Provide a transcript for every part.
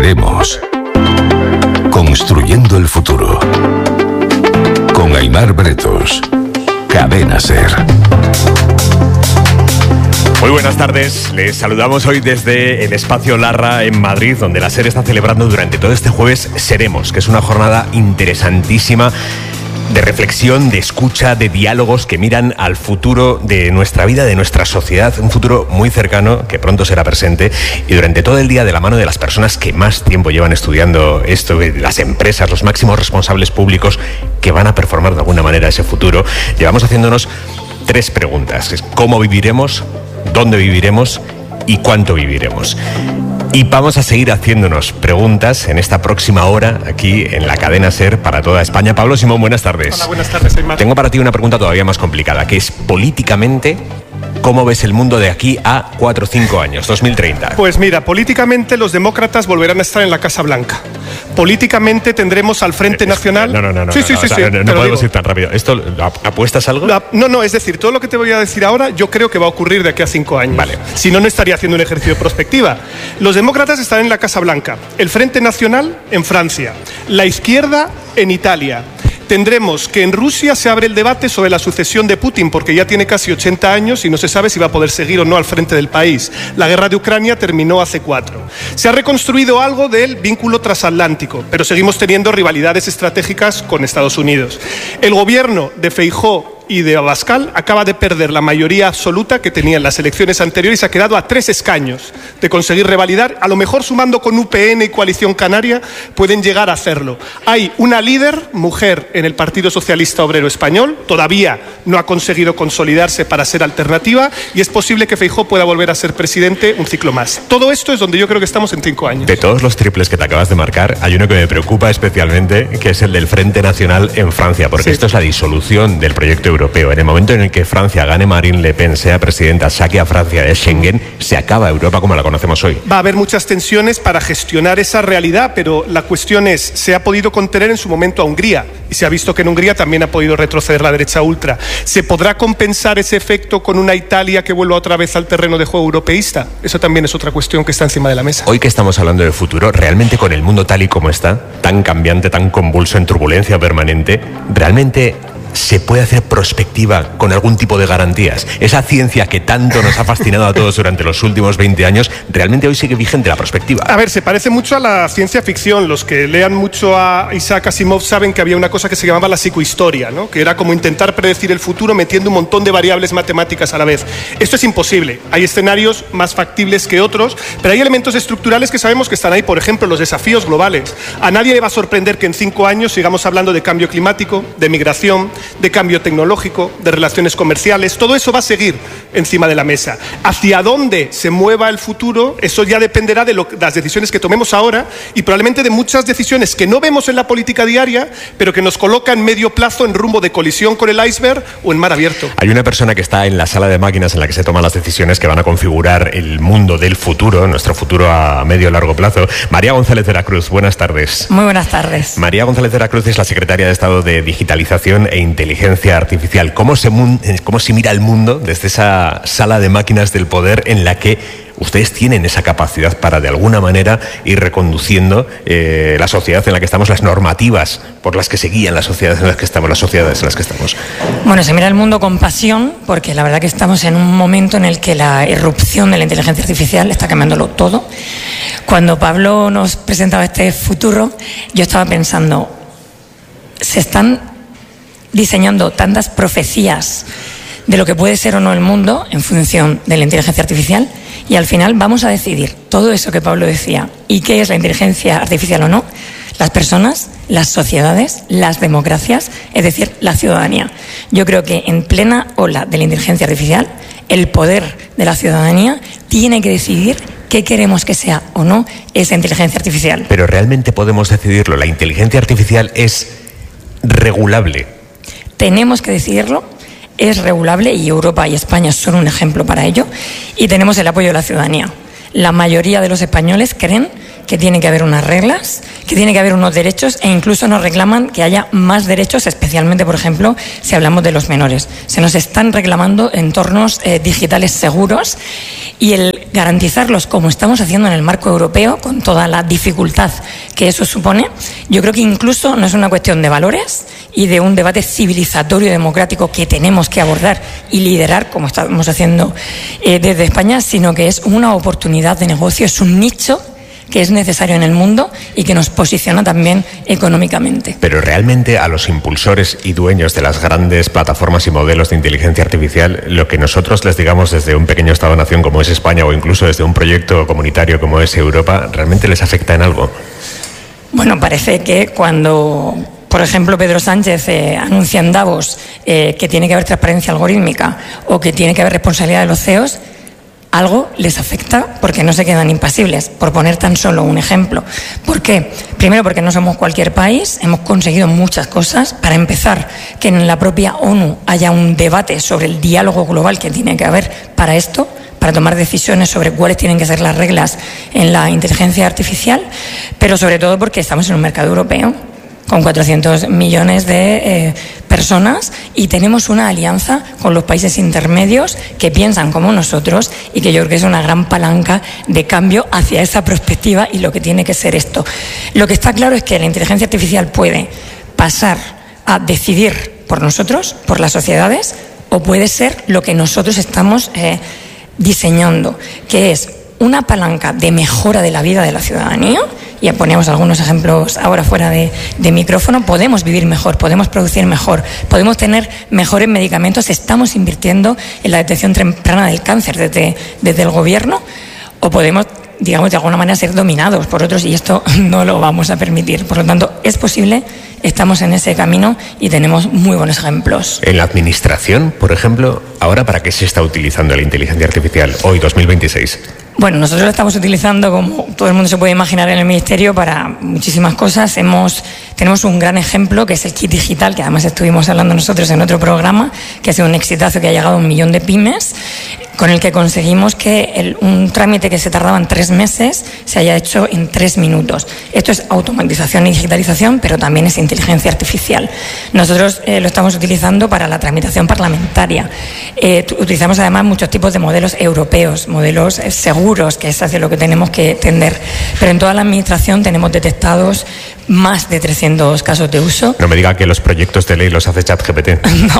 Seremos. Construyendo el futuro. Con Aimar Bretos. Cadena SER. Muy buenas tardes, les saludamos hoy desde el Espacio Larra en Madrid, donde la SER está celebrando durante todo este jueves Seremos, que es una jornada interesantísima de reflexión, de escucha, de diálogos que miran al futuro de nuestra vida, de nuestra sociedad, un futuro muy cercano que pronto será presente, y durante todo el día de la mano de las personas que más tiempo llevan estudiando esto, las empresas, los máximos responsables públicos que van a performar de alguna manera ese futuro, llevamos haciéndonos 3 preguntas: ¿cómo viviremos?, ¿dónde viviremos? ¿Y cuánto viviremos? Y vamos a seguir haciéndonos preguntas en esta próxima hora aquí en la cadena SER para toda España. Pablo Simón, buenas tardes. Hola, buenas tardes, Aimar. Tengo para ti una pregunta todavía más complicada, que es políticamente, ¿cómo ves el mundo de aquí a 4 o 5 años, 2030? Pues mira, políticamente los demócratas volverán a estar en la Casa Blanca. Políticamente tendremos al Frente Nacional... No. Sí, No podemos ir tan rápido. ¿Esto apuestas algo? No, es decir, todo lo que te voy a decir ahora yo creo que va a ocurrir de aquí a 5 años. Vale. Si no, no estaría haciendo un ejercicio de prospectiva. Los demócratas estarán en la Casa Blanca, el Frente Nacional en Francia, la izquierda en Italia. Tendremos que en Rusia se abre el debate sobre la sucesión de Putin, porque ya tiene casi 80 años y no se sabe si va a poder seguir o no al frente del país. La guerra de Ucrania terminó hace 4. Se ha reconstruido algo del vínculo transatlántico, pero seguimos teniendo rivalidades estratégicas con Estados Unidos. El gobierno de Feijóo y de Abascal acaba de perder la mayoría absoluta que tenía en las elecciones anteriores y se ha quedado a 3 escaños de conseguir revalidar. A lo mejor sumando con UPN y Coalición Canaria pueden llegar a hacerlo. Hay una líder, mujer, en el Partido Socialista Obrero Español, todavía no ha conseguido consolidarse para ser alternativa y es posible que Feijóo pueda volver a ser presidente un ciclo más. Todo esto es donde yo creo que estamos en 5 años. De todos los triples que te acabas de marcar, hay uno que me preocupa especialmente, que es el del Frente Nacional en Francia, porque esto es la disolución del proyecto europeo. En el momento en el que Francia gane, Marine Le Pen sea presidenta, saque a Francia de Schengen, se acaba Europa como la conocemos hoy. Va a haber muchas tensiones para gestionar esa realidad, pero la cuestión es, se ha podido contener en su momento a Hungría, y se ha visto que en Hungría también ha podido retroceder la derecha ultra. ¿Se podrá compensar ese efecto con una Italia que vuelva otra vez al terreno de juego europeísta? Eso también es otra cuestión que está encima de la mesa. Hoy que estamos hablando del futuro, realmente con el mundo tal y como está, tan cambiante, tan convulso, en turbulencia permanente, ¿realmente se puede hacer prospectiva con algún tipo de garantías? Esa ciencia que tanto nos ha fascinado a todos durante los últimos 20 años, ¿realmente hoy sigue vigente la prospectiva? A ver, se parece mucho a la ciencia ficción. Los que lean mucho a Isaac Asimov saben que había una cosa que se llamaba la psicohistoria, ¿no? Que era como intentar predecir el futuro metiendo un montón de variables matemáticas a la vez. Esto es imposible. Hay escenarios más factibles que otros, pero hay elementos estructurales que sabemos que están ahí. Por ejemplo, los desafíos globales. A nadie le va a sorprender que en 5 años sigamos hablando de cambio climático, de migración, de cambio tecnológico, de relaciones comerciales. Todo eso va a seguir encima de la mesa. Hacia dónde se mueva el futuro, eso ya dependerá de las decisiones que tomemos ahora y probablemente de muchas decisiones que no vemos en la política diaria, pero que nos coloca en medio plazo en rumbo de colisión con el iceberg o en mar abierto. Hay una persona que está en la sala de máquinas en la que se toman las decisiones que van a configurar el mundo del futuro, nuestro futuro a medio y largo plazo. María González de la Cruz, buenas tardes. Muy buenas tardes. María González de la Cruz es la secretaria de Estado de Digitalización e Inteligencia Artificial. ¿Cómo se mira el mundo desde esa sala de máquinas del poder en la que ustedes tienen esa capacidad para de alguna manera ir reconduciendo la sociedad en la que estamos, las normativas por las que se guían las sociedades en las que estamos, las sociedades en las que estamos? Bueno, se mira el mundo con pasión, porque la verdad que estamos en un momento en el que la irrupción de la inteligencia artificial está cambiándolo todo. Cuando Pablo nos presentaba este futuro, yo estaba pensando, se están diseñando tantas profecías de lo que puede ser o no el mundo en función de la inteligencia artificial, y al final vamos a decidir todo eso que Pablo decía y qué es la inteligencia artificial o no, las personas, las sociedades, las democracias, es decir, la ciudadanía. Yo creo que en plena ola de la inteligencia artificial, el poder de la ciudadanía tiene que decidir qué queremos que sea o no esa inteligencia artificial. Pero realmente podemos decidirlo. La inteligencia artificial es regulable. Tenemos que decidirlo, es regulable, y Europa y España son un ejemplo para ello, y tenemos el apoyo de la ciudadanía. La mayoría de los españoles creen que tiene que haber unas reglas, que tiene que haber unos derechos, e incluso nos reclaman que haya más derechos, especialmente, por ejemplo, si hablamos de los menores. Se nos están reclamando entornos digitales seguros, y el garantizarlos, como estamos haciendo en el marco europeo, con toda la dificultad que eso supone, yo creo que incluso no es una cuestión de valores y de un debate civilizatorio y democrático que tenemos que abordar y liderar, como estamos haciendo desde España, sino que es una oportunidad de negocio, es un nicho que es necesario en el mundo y que nos posiciona también económicamente. Pero realmente a los impulsores y dueños de las grandes plataformas y modelos de inteligencia artificial, lo que nosotros les digamos desde un pequeño Estado-nación como es España, o incluso desde un proyecto comunitario como es Europa, ¿realmente les afecta en algo? Bueno, parece que cuando, por ejemplo, Pedro Sánchez anuncia en Davos que tiene que haber transparencia algorítmica o que tiene que haber responsabilidad de los CEOs, algo les afecta, porque no se quedan impasibles, por poner tan solo un ejemplo. ¿Por qué? Primero, porque no somos cualquier país, hemos conseguido muchas cosas. Para empezar, que en la propia ONU haya un debate sobre el diálogo global que tiene que haber para esto, para tomar decisiones sobre cuáles tienen que ser las reglas en la inteligencia artificial, pero sobre todo porque estamos en un mercado europeo con 400 millones de personas, y tenemos una alianza con los países intermedios que piensan como nosotros, y que yo creo que es una gran palanca de cambio hacia esa perspectiva y lo que tiene que ser esto. Lo que está claro es que la inteligencia artificial puede pasar a decidir por nosotros, por las sociedades, o puede ser lo que nosotros estamos diseñando, que es una palanca de mejora de la vida de la ciudadanía. Ya ponemos algunos ejemplos ahora fuera de micrófono. Podemos vivir mejor, podemos producir mejor, podemos tener mejores medicamentos. Estamos invirtiendo en la detección temprana del cáncer desde el gobierno, o podemos, digamos, de alguna manera ser dominados por otros, y esto no lo vamos a permitir. Por lo tanto, es posible, estamos en ese camino y tenemos muy buenos ejemplos. En la administración, por ejemplo, ¿ahora para qué se está utilizando la inteligencia artificial hoy, 2026? Bueno, nosotros lo estamos utilizando, como todo el mundo se puede imaginar, en el Ministerio para muchísimas cosas. Tenemos un gran ejemplo, que es el kit digital, que además estuvimos hablando nosotros en otro programa, que ha sido un exitazo, que ha llegado a 1 millón de pymes, con el que conseguimos que un trámite que se tardaba en 3 meses se haya hecho en 3 minutos. Esto es automatización y digitalización, pero también es inteligencia artificial. Nosotros lo estamos utilizando para la tramitación parlamentaria. Utilizamos además muchos tipos de modelos europeos, modelos seguros, que es hacia lo que tenemos que tender. Pero en toda la administración tenemos detectados más de 300 casos de uso. No me diga que los proyectos de ley los hace ChatGPT. No.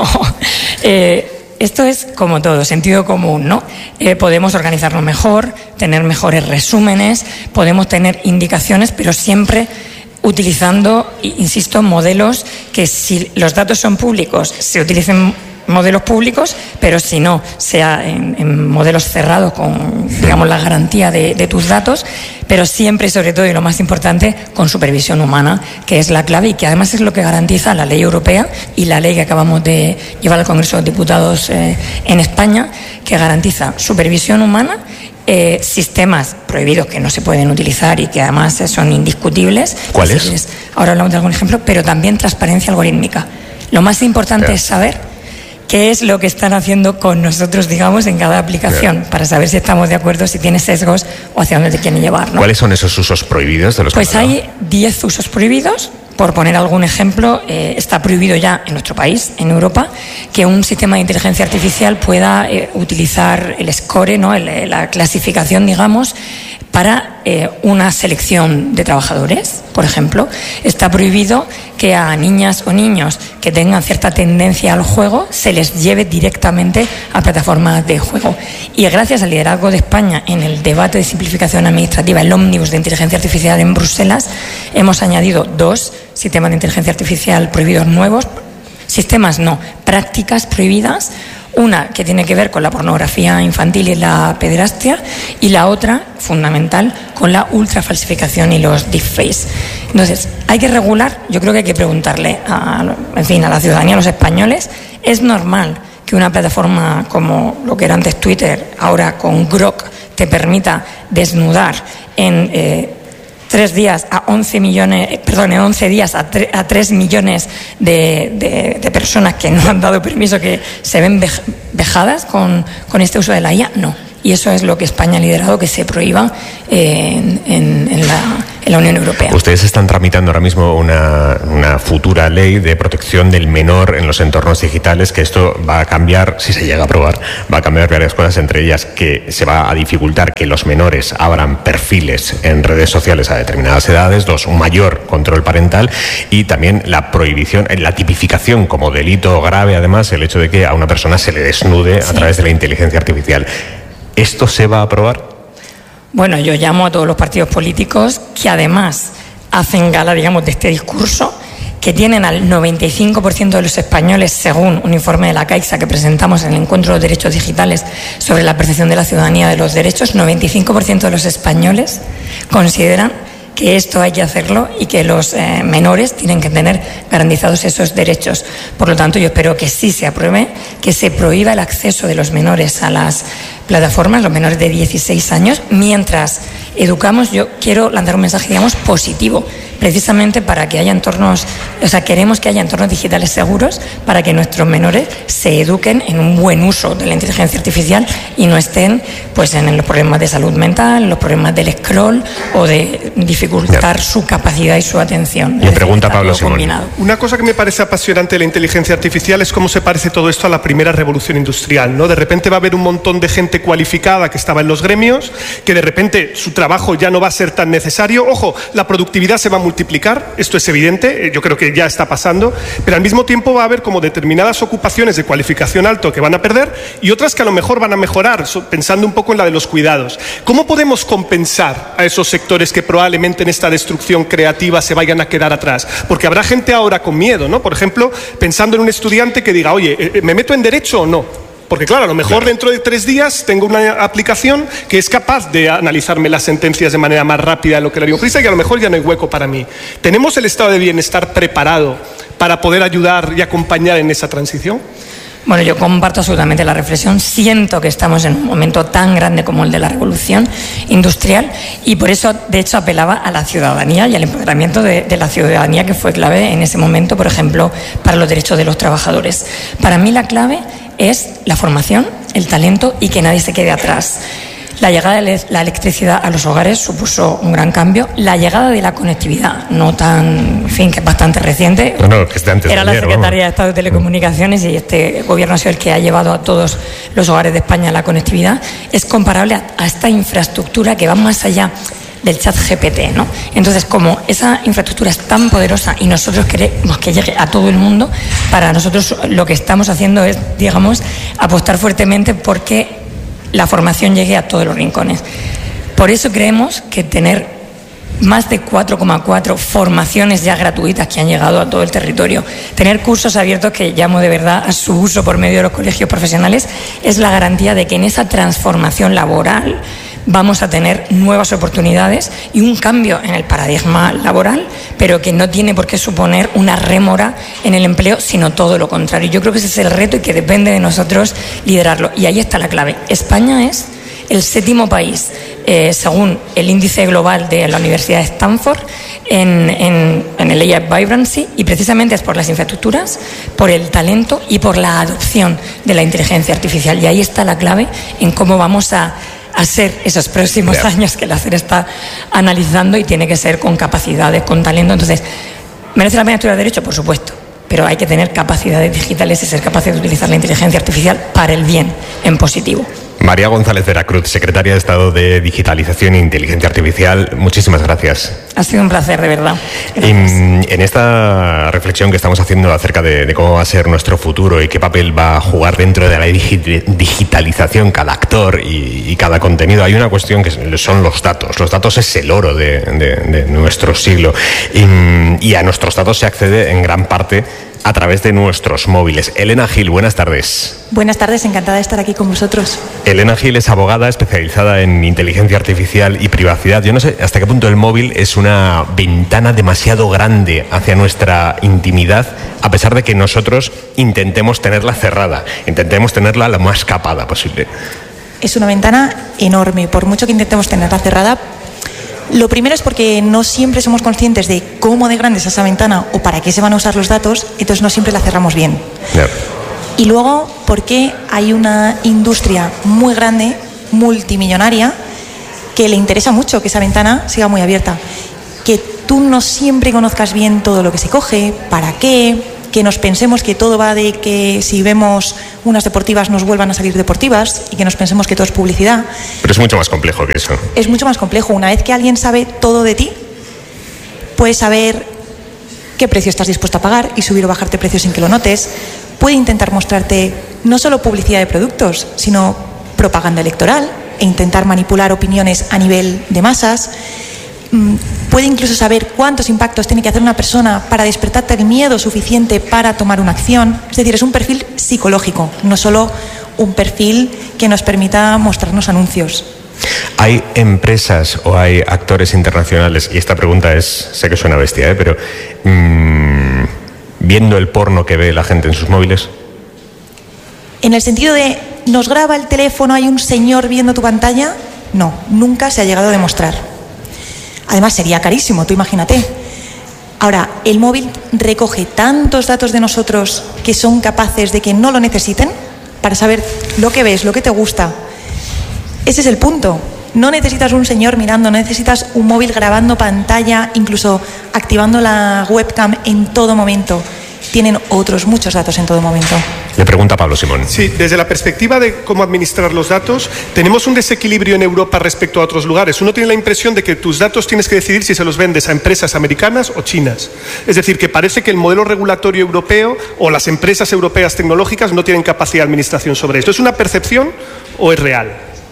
Esto es como todo, sentido común, ¿no? Podemos organizarnos mejor, tener mejores resúmenes, podemos tener indicaciones, pero siempre utilizando, insisto, modelos que, si los datos son públicos, se utilicen modelos públicos, pero si no, sea en modelos cerrados con, digamos, la garantía de tus datos, pero siempre y sobre todo, y lo más importante, con supervisión humana, que es la clave y que además es lo que garantiza la ley europea y la ley que acabamos de llevar al Congreso de Diputados en España, que garantiza supervisión humana, sistemas prohibidos que no se pueden utilizar y que además son indiscutibles. ¿Cuáles? Ahora hablamos de algún ejemplo, pero también transparencia algorítmica. Lo más importante es saber qué es lo que están haciendo con nosotros, digamos, en cada aplicación, para saber si estamos de acuerdo, si tiene sesgos o hacia dónde te quieren llevar, ¿no? ¿Cuáles son esos usos prohibidos de los que Pues hay 10 usos prohibidos. Por poner algún ejemplo, está prohibido ya en nuestro país, en Europa, que un sistema de inteligencia artificial pueda utilizar el score, ¿no? La clasificación, digamos, para una selección de trabajadores, por ejemplo. Está prohibido que a niñas o niños que tengan cierta tendencia al juego se les lleve directamente a plataformas de juego. Y gracias al liderazgo de España en el debate de simplificación administrativa, el ómnibus de inteligencia artificial en Bruselas, hemos añadido 2 sistemas de inteligencia artificial prohibidos nuevos. Sistemas no, prácticas prohibidas. Una que tiene que ver con la pornografía infantil y la pederastia, y la otra, fundamental, con la ultrafalsificación y los deepfakes. Entonces, hay que regular. Yo creo que hay que preguntarle a la ciudadanía, a los españoles, ¿es normal que una plataforma como lo que era antes Twitter, ahora con Grok, te permita desnudar en 3 días a 11 millones, perdón, en 11 días a 3 millones de personas que no han dado permiso, que se ven vejadas con este uso de la IA? No. Y eso es lo que España ha liderado, que se prohíba en la Unión Europea. Ustedes están tramitando ahora mismo una futura ley de protección del menor en los entornos digitales, que esto va a cambiar, si se llega a aprobar, va a cambiar varias cosas, entre ellas que se va a dificultar que los menores abran perfiles en redes sociales a determinadas edades, un mayor control parental y también la prohibición, la tipificación como delito grave, además, el hecho de que a una persona se le desnude a través de la inteligencia artificial. ¿Esto se va a aprobar? Bueno, yo llamo a todos los partidos políticos que además hacen gala, digamos, de este discurso, que tienen al 95% de los españoles, según un informe de la Caixa que presentamos en el Encuentro de Derechos Digitales sobre la percepción de la ciudadanía de los derechos, 95% de los españoles consideran que esto hay que hacerlo y que los menores tienen que tener garantizados esos derechos. Por lo tanto, yo espero que sí se apruebe, que se prohíba el acceso de los menores a las plataformas, los menores de 16 años, mientras educamos. Yo quiero lanzar un mensaje, digamos, positivo, precisamente para que haya entornos, queremos que haya entornos digitales seguros para que nuestros menores se eduquen en un buen uso de la inteligencia artificial y no estén pues en los problemas de salud mental, los problemas del scroll o de dificultar su capacidad y su atención. Le pregunta Pablo Simón. Una cosa que me parece apasionante de la inteligencia artificial es cómo se parece todo esto a la primera revolución industrial, ¿no? De repente va a haber un montón de gente cualificada que estaba en los gremios, que de repente su trabajo ya no va a ser tan necesario. Ojo, la productividad se va a multiplicar, esto es evidente, yo creo que ya está pasando, pero al mismo tiempo va a haber como determinadas ocupaciones de cualificación alto que van a perder y otras que a lo mejor van a mejorar, pensando un poco en la de los cuidados. ¿Cómo podemos compensar a esos sectores que probablemente en esta destrucción creativa se vayan a quedar atrás? Porque habrá gente ahora con miedo, ¿no? Por ejemplo, pensando en un estudiante que diga, oye, ¿me meto en derecho o no? Porque claro, a lo mejor dentro de 3 días tengo una aplicación que es capaz de analizarme las sentencias de manera más rápida de lo que lo haría un jurista y a lo mejor ya no hay hueco para mí. ¿Tenemos el estado de bienestar preparado para poder ayudar y acompañar en esa transición? Bueno, yo comparto absolutamente la reflexión. Siento que estamos en un momento tan grande como el de la revolución industrial y por eso, de hecho, apelaba a la ciudadanía y al empoderamiento de la ciudadanía, que fue clave en ese momento, por ejemplo, para los derechos de los trabajadores. Para mí la clave es la formación, el talento y que nadie se quede atrás. La llegada de la electricidad a los hogares supuso un gran cambio. La llegada de la conectividad, no tan, en fin, que es bastante reciente. No, que es de antes era de la ayer, Secretaría de Estado de Telecomunicaciones y este gobierno ha sido el que ha llevado a todos los hogares de España la conectividad. Es comparable a esta infraestructura que va más allá del chat GPT, ¿no? Entonces, como esa infraestructura es tan poderosa y nosotros queremos que llegue a todo el mundo, para nosotros lo que estamos haciendo es, digamos, apostar fuertemente porque la formación llegue a todos los rincones. Por eso creemos que tener más de 4,4 formaciones ya gratuitas que han llegado a todo el territorio, tener cursos abiertos que llamo de verdad a su uso por medio de los colegios profesionales, es la garantía de que en esa transformación laboral vamos a tener nuevas oportunidades y un cambio en el paradigma laboral, pero que no tiene por qué suponer una rémora en el empleo, sino todo lo contrario. Yo creo que ese es el reto y que depende de nosotros liderarlo. Y ahí está la clave. España es el 7º país, según el índice global de la Universidad de Stanford, en el AI Vibrancy, y precisamente es por las infraestructuras, por el talento y por la adopción de la inteligencia artificial. Y ahí está la clave en cómo vamos a ser esos próximos años que la CER está analizando y tiene que ser con capacidades, con talento. Entonces, ¿merece la pena estudiar Derecho? Por supuesto, pero hay que tener capacidades digitales y ser capaz de utilizar la inteligencia artificial para el bien, en positivo. María González Veracruz, secretaria de Estado de Digitalización e Inteligencia Artificial, muchísimas gracias. Ha sido un placer, de verdad. En esta reflexión que estamos haciendo acerca de cómo va a ser nuestro futuro y qué papel va a jugar dentro de la digitalización cada actor y cada contenido, hay una cuestión que son los datos. Los datos es el oro de nuestro siglo y a nuestros datos se accede en gran parte a través de nuestros móviles. Elena Gil, buenas tardes. Buenas tardes, encantada de estar aquí con vosotros. Elena Gil es abogada especializada en inteligencia artificial y privacidad. Yo no sé hasta qué punto el móvil es una ventana demasiado grande hacia nuestra intimidad, a pesar de que nosotros intentemos tenerla cerrada, intentemos tenerla lo más capada posible. Es una ventana enorme, por mucho que intentemos tenerla cerrada. Lo primero es porque no siempre somos conscientes de cómo de grande es esa ventana o para qué se van a usar los datos, entonces no siempre la cerramos bien. Yeah. Y luego, porque hay una industria muy grande, multimillonaria que le interesa mucho que esa ventana siga muy abierta. Que tú no siempre conozcas bien todo lo que se coge, para qué, que nos pensemos que todo va de que si vemos unas deportivas nos vuelvan a salir deportivas y que nos pensemos que todo es publicidad. Pero es mucho más complejo que eso. Es mucho más complejo. Una vez que alguien sabe todo de ti, puedes saber qué precio estás dispuesto a pagar y subir o bajarte precios sin que lo notes. Puede intentar mostrarte no solo publicidad de productos, sino propaganda electoral e intentar manipular opiniones a nivel de masas. Puede incluso saber cuántos impactos tiene que hacer una persona para despertarte el miedo suficiente para tomar una acción. Es decir, es un perfil psicológico, no solo un perfil que nos permita mostrarnos anuncios. ¿Hay empresas o hay actores internacionales, y esta pregunta sé que suena bestia, pero viendo el porno que ve la gente en sus móviles? En el sentido de, ¿nos graba el teléfono, hay un señor viendo tu pantalla? No, nunca se ha llegado a demostrar. Además sería carísimo, tú imagínate. Ahora, el móvil recoge tantos datos de nosotros que son capaces de que no lo necesiten para saber lo que ves, lo que te gusta. Ese es el punto. No necesitas un señor mirando, no necesitas un móvil grabando pantalla, incluso activando la webcam en todo momento. Tienen otros muchos datos en todo momento. Le pregunta Pablo Simón. Sí, desde la perspectiva de cómo administrar los datos, tenemos un desequilibrio en Europa respecto a otros lugares. Uno tiene la impresión de que tus datos tienes que decidir si se los vendes a empresas americanas o chinas. Es decir, que parece que el modelo regulatorio europeo o las empresas europeas tecnológicas no tienen capacidad de administración sobre esto. ¿Es una percepción o es real?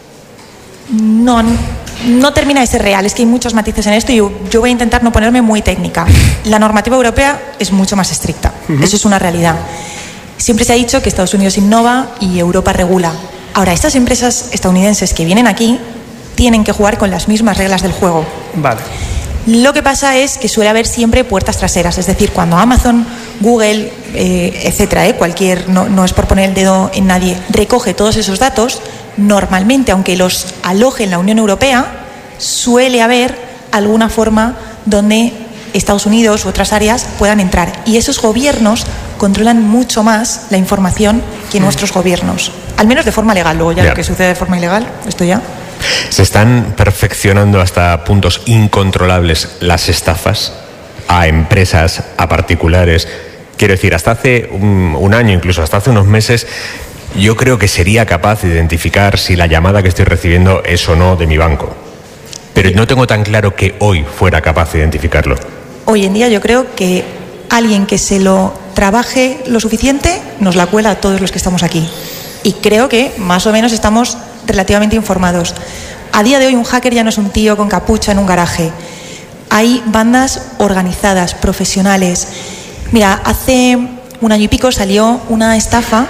No termina de ser real, es que hay muchos matices en esto y yo voy a intentar no ponerme muy técnica. La normativa europea es mucho más estricta, eso es una realidad. Siempre se ha dicho que Estados Unidos innova y Europa regula. Ahora, estas empresas estadounidenses que vienen aquí tienen que jugar con las mismas reglas del juego. Vale. Lo que pasa es que suele haber siempre puertas traseras, es decir, cuando Amazon, Google, etcétera, cualquier, no es por poner el dedo en nadie, recoge todos esos datos, normalmente, aunque los aloje en la Unión Europea, suele haber alguna forma donde Estados Unidos u otras áreas puedan entrar. Y esos gobiernos controlan mucho más la información que nuestros gobiernos, al menos de forma legal. Luego ya lo que sucede de forma ilegal, esto ya... ¿Se están perfeccionando hasta puntos incontrolables las estafas a empresas, a particulares? Quiero decir, hasta hace un año, incluso hasta hace unos meses, yo creo que sería capaz de identificar si la llamada que estoy recibiendo es o no de mi banco. Pero no tengo tan claro que hoy fuera capaz de identificarlo. Hoy en día yo creo que alguien que se lo trabaje lo suficiente nos la cuela a todos los que estamos aquí. Y creo que más o menos estamos relativamente informados. A día de hoy un hacker ya no es un tío con capucha en un garaje. Hay bandas organizadas, profesionales. Mira, hace un año y pico salió una estafa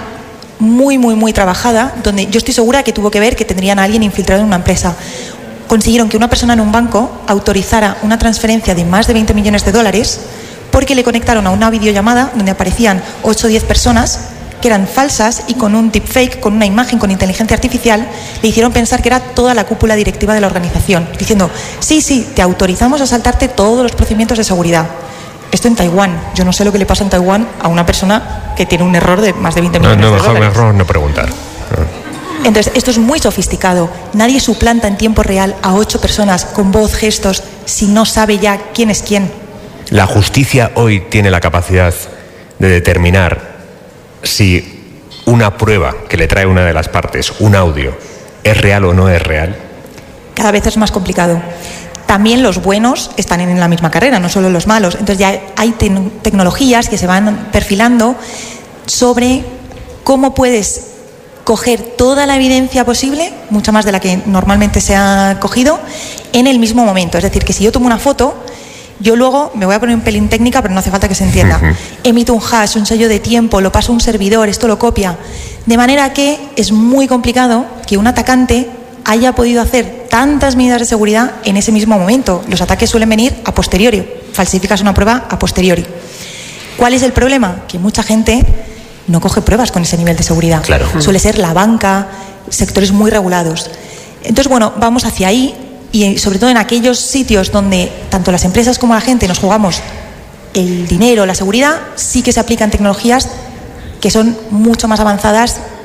muy trabajada, donde yo estoy segura que tuvo que ver que tendrían a alguien infiltrado en una empresa. Consiguieron que una persona en un banco autorizara una transferencia de más de 20 millones de dólares porque le conectaron a una videollamada donde aparecían 8 o 10 personas que eran falsas y con un deepfake, con una imagen, con inteligencia artificial, le hicieron pensar que era toda la cúpula directiva de la organización, diciendo, sí, te autorizamos a saltarte todos los procedimientos de seguridad. Esto en Taiwán. Yo no sé lo que le pasa en Taiwán a una persona que tiene un error de más de 20 millones de dólares. Mejor un error no preguntar. Entonces, esto es muy sofisticado. Nadie suplanta en tiempo real a 8 personas con voz, gestos, si no sabe ya quién es quién. La justicia hoy tiene la capacidad de determinar si una prueba que le trae una de las partes, un audio, es real o no es real. Cada vez es más complicado. También los buenos están en la misma carrera, no solo los malos. Entonces ya hay tecnologías que se van perfilando sobre cómo puedes coger toda la evidencia posible, mucha más de la que normalmente se ha cogido, en el mismo momento. Es decir, que si yo tomo una foto, yo luego me voy a poner un pelín técnica, pero no hace falta que se entienda. Emito un hash, un sello de tiempo, lo paso a un servidor, esto lo copia. De manera que es muy complicado que un atacante haya podido hacer tantas medidas de seguridad en ese mismo momento. Los ataques suelen venir a posteriori. Falsificas una prueba a posteriori. ¿Cuál es el problema? Que mucha gente no coge pruebas con ese nivel de seguridad. Claro. Suele ser la banca, sectores muy regulados. Entonces, bueno, vamos hacia ahí y sobre todo en aquellos sitios donde tanto las empresas como la gente nos jugamos el dinero, la seguridad, sí que se aplican tecnologías que son mucho más avanzadas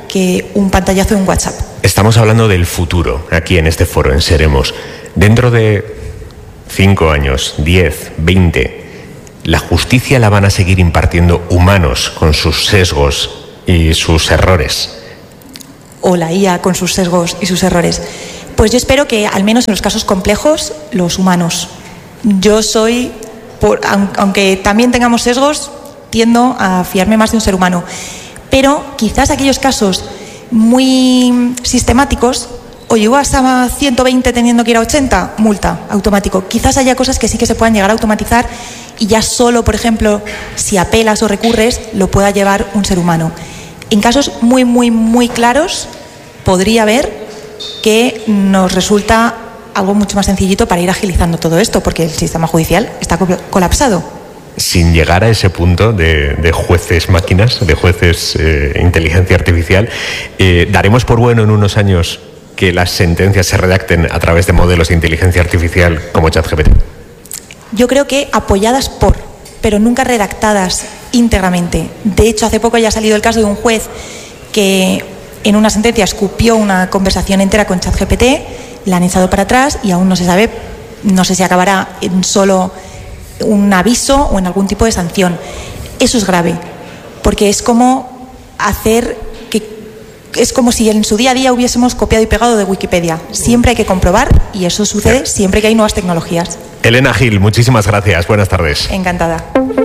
que un pantallazo de un WhatsApp. Estamos hablando del futuro aquí en este foro, en Seremos. Dentro de 5 años, 10, 20, ¿la justicia la van a seguir impartiendo humanos con sus sesgos y sus errores? O la IA con sus sesgos y sus errores. Pues yo espero que, al menos en los casos complejos, los humanos. Yo soy, aunque también tengamos sesgos, tiendo a fiarme más de un ser humano. Pero quizás aquellos casos muy sistemáticos, oye, vas a 120 teniendo que ir a 80, multa, automático. Quizás haya cosas que sí que se puedan llegar a automatizar y ya solo, por ejemplo, si apelas o recurres, lo pueda llevar un ser humano. En casos muy, muy, muy claros, podría haber que nos resulta algo mucho más sencillito para ir agilizando todo esto, porque el sistema judicial está colapsado. Sin llegar a ese punto de jueces máquinas, de jueces inteligencia artificial, ¿daremos por bueno en unos años que las sentencias se redacten a través de modelos de inteligencia artificial como ChatGPT? Yo creo que apoyadas pero nunca redactadas íntegramente. De hecho, hace poco ya ha salido el caso de un juez que en una sentencia escupió una conversación entera con ChatGPT, la han echado para atrás y aún no se sabe, no sé si acabará en solo un aviso o en algún tipo de sanción. Eso es grave, porque es como es como si en su día a día hubiésemos copiado y pegado de Wikipedia. Siempre hay que comprobar y eso sucede siempre que hay nuevas tecnologías. Elena Gil, muchísimas gracias. Buenas tardes. Encantada.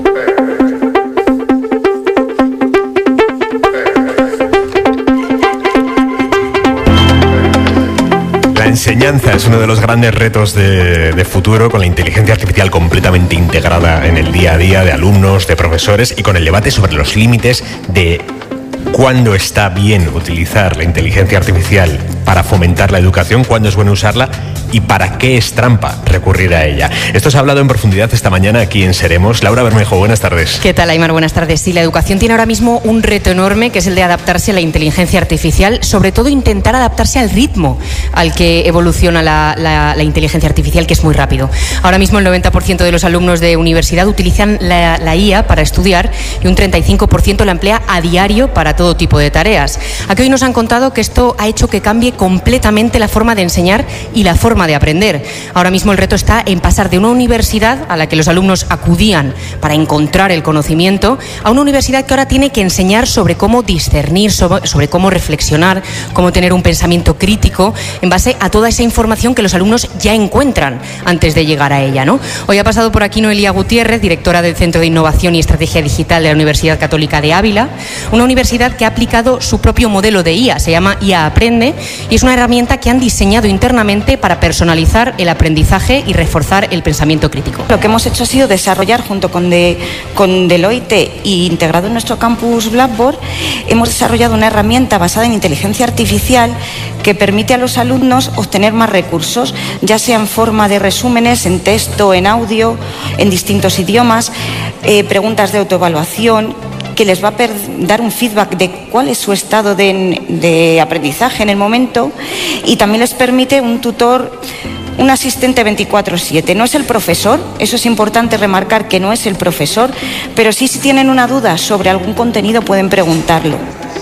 La enseñanza es uno de los grandes retos de futuro, con la inteligencia artificial completamente integrada en el día a día de alumnos, de profesores, y con el debate sobre los límites de cuándo está bien utilizar la inteligencia artificial para fomentar la educación, cuándo es bueno usarla y para qué es trampa recurrir a ella. Esto se ha hablado en profundidad esta mañana aquí en Seremos. Laura Bermejo, buenas tardes. ¿Qué tal, Aimar? Buenas tardes. Sí, la educación tiene ahora mismo un reto enorme, que es el de adaptarse a la inteligencia artificial, sobre todo intentar adaptarse al ritmo al que evoluciona la inteligencia artificial, que es muy rápido. Ahora mismo el 90% de los alumnos de universidad utilizan la IA para estudiar y un 35% la emplea a diario para todo tipo de tareas. Aquí hoy nos han contado que esto ha hecho que cambie completamente la forma de enseñar y la forma de aprender. Ahora mismo el reto está en pasar de una universidad a la que los alumnos acudían para encontrar el conocimiento a una universidad que ahora tiene que enseñar sobre cómo discernir, sobre cómo reflexionar, cómo tener un pensamiento crítico en base a toda esa información que los alumnos ya encuentran antes de llegar a ella, ¿no? Hoy ha pasado por aquí Noelia Gutiérrez, directora del Centro de Innovación y Estrategia Digital de la Universidad Católica de Ávila, una universidad que ha aplicado su propio modelo de IA, se llama IA Aprende, y es una herramienta que han diseñado internamente para personalizar el aprendizaje y reforzar el pensamiento crítico. Lo que hemos hecho ha sido desarrollar junto con Deloitte y integrado en nuestro campus Blackboard, hemos desarrollado una herramienta basada en inteligencia artificial que permite a los alumnos obtener más recursos, ya sea en forma de resúmenes, en texto, en audio, en distintos idiomas, preguntas de autoevaluación, que les va a dar un feedback de cuál es su estado de aprendizaje en el momento, y también les permite un tutor, un asistente 24/7. No es el profesor, eso es importante remarcar que no es el profesor, pero sí, si tienen una duda sobre algún contenido pueden preguntarlo.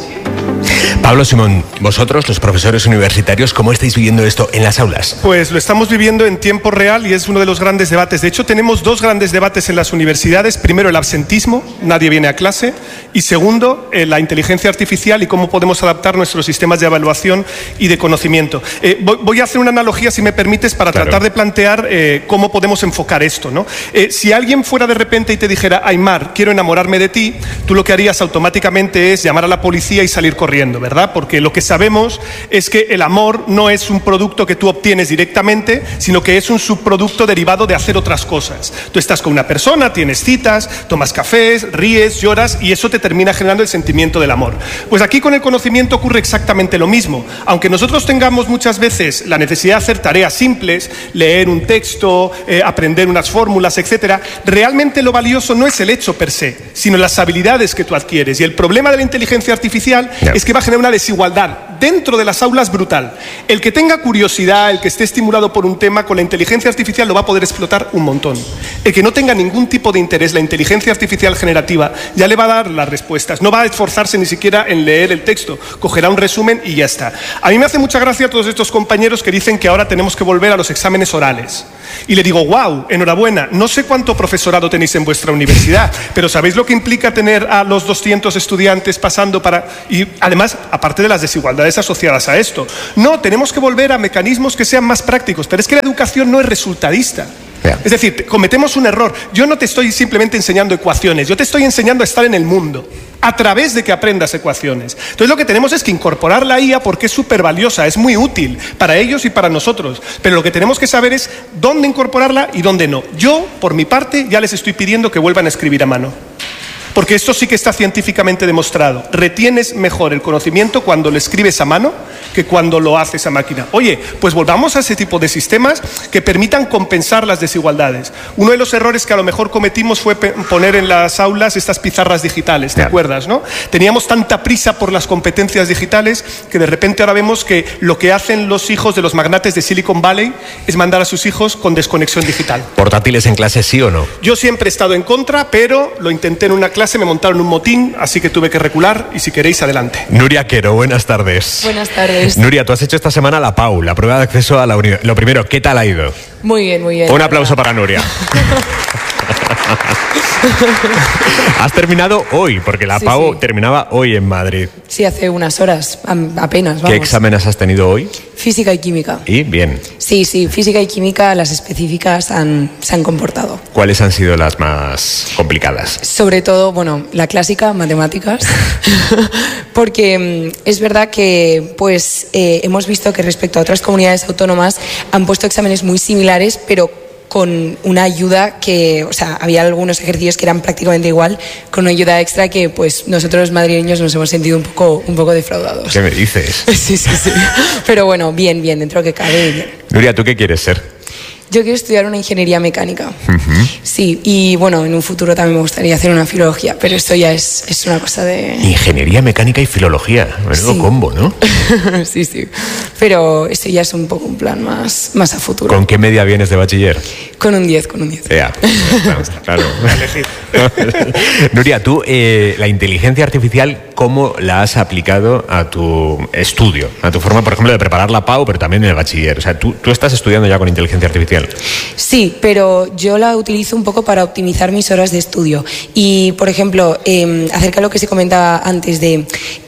Pablo Simón, vosotros, los profesores universitarios, ¿cómo estáis viviendo esto en las aulas? Pues lo estamos viviendo en tiempo real y es uno de los grandes debates. De hecho, tenemos dos grandes debates en las universidades. Primero, el absentismo, nadie viene a clase. Y segundo, la inteligencia artificial y cómo podemos adaptar nuestros sistemas de evaluación y de conocimiento. Voy a hacer una analogía, si me permites, para tratar de plantear cómo podemos enfocar esto, ¿no? Si alguien fuera de repente y te dijera, Aimar, quiero enamorarme de ti, tú lo que harías automáticamente es llamar a la policía y salir corriendo, ¿verdad? Porque lo que sabemos es que el amor no es un producto que tú obtienes directamente, sino que es un subproducto derivado de hacer otras cosas. Tú estás con una persona, tienes citas, tomas cafés, ríes, lloras y eso te termina generando el sentimiento del amor. Pues aquí con el conocimiento ocurre exactamente lo mismo. Aunque nosotros tengamos muchas veces la necesidad de hacer tareas simples, leer un texto, aprender unas fórmulas, etcétera, realmente lo valioso no es el hecho per se, sino las habilidades que tú adquieres. Y el problema de la inteligencia artificial es que va a generar una desigualdad dentro de las aulas brutal. El que tenga curiosidad, el que esté estimulado por un tema, con la inteligencia artificial lo va a poder explotar un montón. El que no tenga ningún tipo de interés, la inteligencia artificial generativa ya le va a dar las respuestas. No va a esforzarse ni siquiera en leer el texto, cogerá un resumen y ya está. A mí me hace mucha gracia todos estos compañeros que dicen que ahora tenemos que volver a los exámenes orales. Y le digo, wow, enhorabuena, no sé cuánto profesorado tenéis en vuestra universidad, pero ¿sabéis lo que implica tener a los 200 estudiantes pasando para...? Y además, aparte de las desigualdades asociadas a esto. No, tenemos que volver a mecanismos que sean más prácticos, pero es que la educación no es resultadista. Es decir, cometemos un error. Yo no te estoy simplemente enseñando ecuaciones, yo te estoy enseñando a estar en el mundo a través de que aprendas ecuaciones. Entonces lo que tenemos es que incorporar la IA porque es súper valiosa, es muy útil para ellos y para nosotros. Pero lo que tenemos que saber es dónde incorporarla y dónde no. Yo, por mi parte, ya les estoy pidiendo que vuelvan a escribir a mano. Porque esto sí que está científicamente demostrado. Retienes mejor el conocimiento cuando lo escribes a mano que cuando lo haces a máquina. Oye, pues volvamos a ese tipo de sistemas que permitan compensar las desigualdades. Uno de los errores que a lo mejor cometimos fue poner en las aulas estas pizarras digitales, ¿te acuerdas, no? Teníamos tanta prisa por las competencias digitales que de repente ahora vemos que lo que hacen los hijos de los magnates de Silicon Valley es mandar a sus hijos con desconexión digital. ¿Portátiles en clase sí o no? Yo siempre he estado en contra, pero lo intenté en una clase, me montaron un motín, así que tuve que recular y si queréis, adelante. Nuria Quero, buenas tardes. Buenas tardes. Nuria, tú has hecho esta semana la PAU, la prueba de acceso a la universidad. Lo primero, ¿qué tal ha ido? Muy bien, muy bien. Un aplauso para Nuria. Has terminado hoy, porque la PAU terminaba hoy en Madrid. Sí, hace unas horas, apenas, vamos. ¿Qué exámenes has tenido hoy? Física y química. ¿Y? Bien. Sí, física y química, las específicas se han comportado. ¿Cuáles han sido las más complicadas? Sobre todo, bueno, la clásica, matemáticas, porque es verdad que pues hemos visto que respecto a otras comunidades autónomas han puesto exámenes muy similares, pero con una ayuda que, o sea, había algunos ejercicios que eran prácticamente igual, con una ayuda extra que, pues, nosotros los madrileños nos hemos sentido un poco defraudados. ¿Qué me dices? Sí. Pero bueno, bien, dentro que cabe, bien. Nuria, ¿tú qué quieres ser? Yo quiero estudiar una ingeniería mecánica. Sí, y bueno, en un futuro también me gustaría hacer una filología, pero esto ya es una cosa de... Ingeniería mecánica y filología, menudo combo, ¿no? Sí. Pero esto ya es un poco un plan más a futuro. ¿Con qué media vienes de bachiller? Con un 10. Ya, claro. Nuria, tú, la inteligencia artificial, ¿cómo la has aplicado a tu estudio? A tu forma, por ejemplo, de preparar la PAU, pero también en el bachiller. O sea, tú estás estudiando ya con inteligencia artificial. Sí, pero yo la utilizo un poco para optimizar mis horas de estudio. Y, por ejemplo, acerca de lo que se comentaba antes de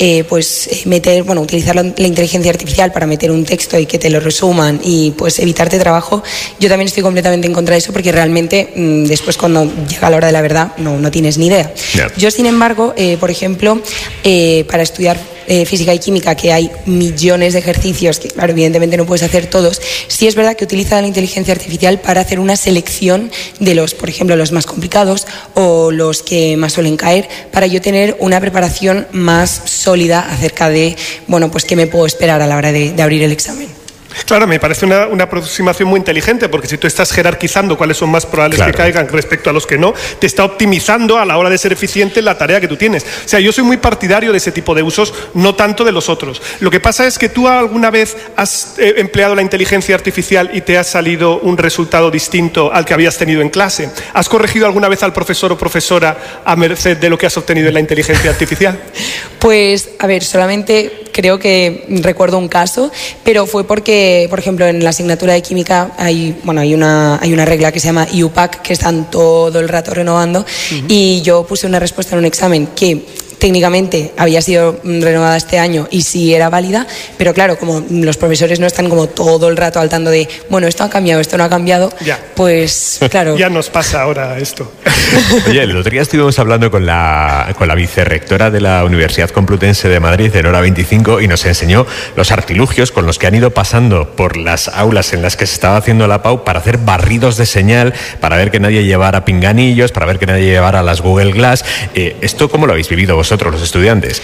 utilizar la inteligencia artificial para meter un texto y que te lo resuman y pues evitarte trabajo, yo también estoy completamente en contra de eso porque realmente después cuando llega la hora de la verdad no tienes ni idea. Yeah. Yo, sin embargo, por ejemplo, para estudiar física y química, que hay millones de ejercicios que, claro, evidentemente no puedes hacer todos, sí es verdad que utiliza la inteligencia artificial para hacer una selección de los, por ejemplo, los más complicados o los que más suelen caer, para yo tener una preparación más sólida acerca de, bueno, pues qué me puedo esperar a la hora de abrir el examen. Claro, me parece una aproximación muy inteligente, porque si tú estás jerarquizando cuáles son más probables que caigan respecto a los que no, te está optimizando a la hora de ser eficiente en la tarea que tú tienes. O sea, yo soy muy partidario de ese tipo de usos, no tanto de los otros. Lo que pasa es que tú alguna vez has empleado la inteligencia artificial y te ha salido un resultado distinto al que habías tenido en clase. ¿Has corregido alguna vez al profesor o profesora a merced de lo que has obtenido en la inteligencia artificial? Pues, a ver, solamente creo que recuerdo un caso, pero fue porque, por ejemplo, en la asignatura de química hay una regla que se llama IUPAC, que están todo el rato renovando, y yo puse una respuesta en un examen que técnicamente había sido renovada este año y sí era válida, pero claro, como los profesores no están como todo el rato al tanto de, bueno, esto ha cambiado, esto no ha cambiado, pues claro. Ya nos pasa ahora esto. Oye, el otro día estuvimos hablando con la vicerrectora de la Universidad Complutense de Madrid, de Nora 25, y nos enseñó los artilugios con los que han ido pasando por las aulas en las que se estaba haciendo la PAU para hacer barridos de señal, para ver que nadie llevara pinganillos, para ver que nadie llevara las Google Glass. ¿Esto cómo lo habéis vivido vosotros, los estudiantes?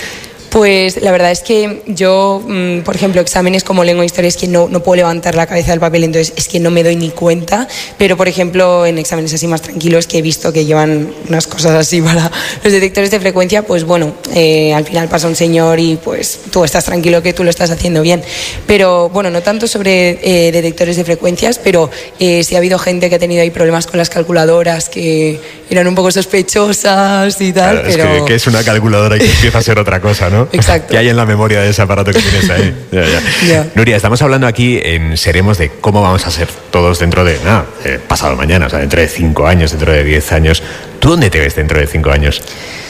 Pues la verdad es que yo, por ejemplo, exámenes como lengua e historia es que no puedo levantar la cabeza del papel, entonces es que no me doy ni cuenta, pero por ejemplo en exámenes así más tranquilos que he visto que llevan unas cosas así para los detectores de frecuencia, pues bueno, al final pasa un señor y pues tú estás tranquilo que tú lo estás haciendo bien. Pero bueno, no tanto sobre detectores de frecuencias, pero sí ha habido gente que ha tenido ahí problemas con las calculadoras que eran un poco sospechosas y tal. Claro, pero... es que es una calculadora y que empieza a ser otra cosa, ¿no? Exacto. ¿Qué hay en la memoria de ese aparato que tienes ahí? Ya. Nuria, estamos hablando aquí en Seremos de cómo vamos a ser todos dentro de, pasado mañana, o sea, dentro de 5 años, dentro de 10 años. ¿Tú dónde te ves dentro de 5 años?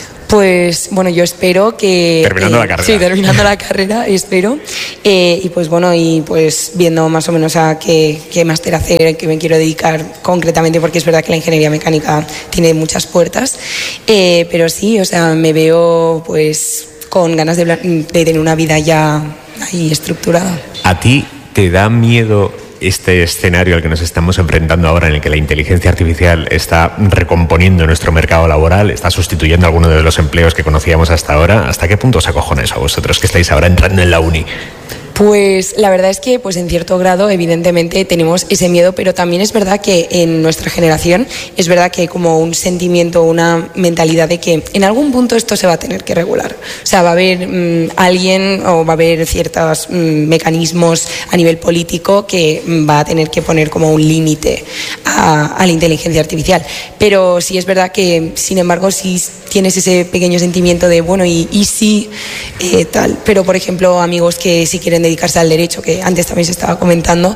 Pues bueno, yo espero que... Terminando la carrera. Sí, terminando la carrera, espero. Y pues bueno, y pues viendo más o menos a qué máster hacer, qué me quiero dedicar concretamente, porque es verdad que la ingeniería mecánica tiene muchas puertas. Pero sí, o sea, me veo pues con ganas de tener una vida ya ahí estructurada. ¿A ti te da miedo este escenario al que nos estamos enfrentando ahora, en el que la inteligencia artificial está recomponiendo nuestro mercado laboral, está sustituyendo algunos de los empleos que conocíamos hasta ahora? ¿Hasta qué punto os acojona eso a vosotros que estáis ahora entrando en la uni? Pues la verdad es que pues en cierto grado evidentemente tenemos ese miedo, pero también es verdad que en nuestra generación es verdad que hay como un sentimiento, una mentalidad de que en algún punto esto se va a tener que regular. O sea, va a haber alguien o va a haber ciertos mecanismos a nivel político que va a tener que poner como un límite a la inteligencia artificial. Pero sí es verdad que, sin embargo, sí tienes ese pequeño sentimiento de, bueno, y sí, tal. Pero, por ejemplo, amigos que sí quieren dedicarse al derecho, que antes también se estaba comentando,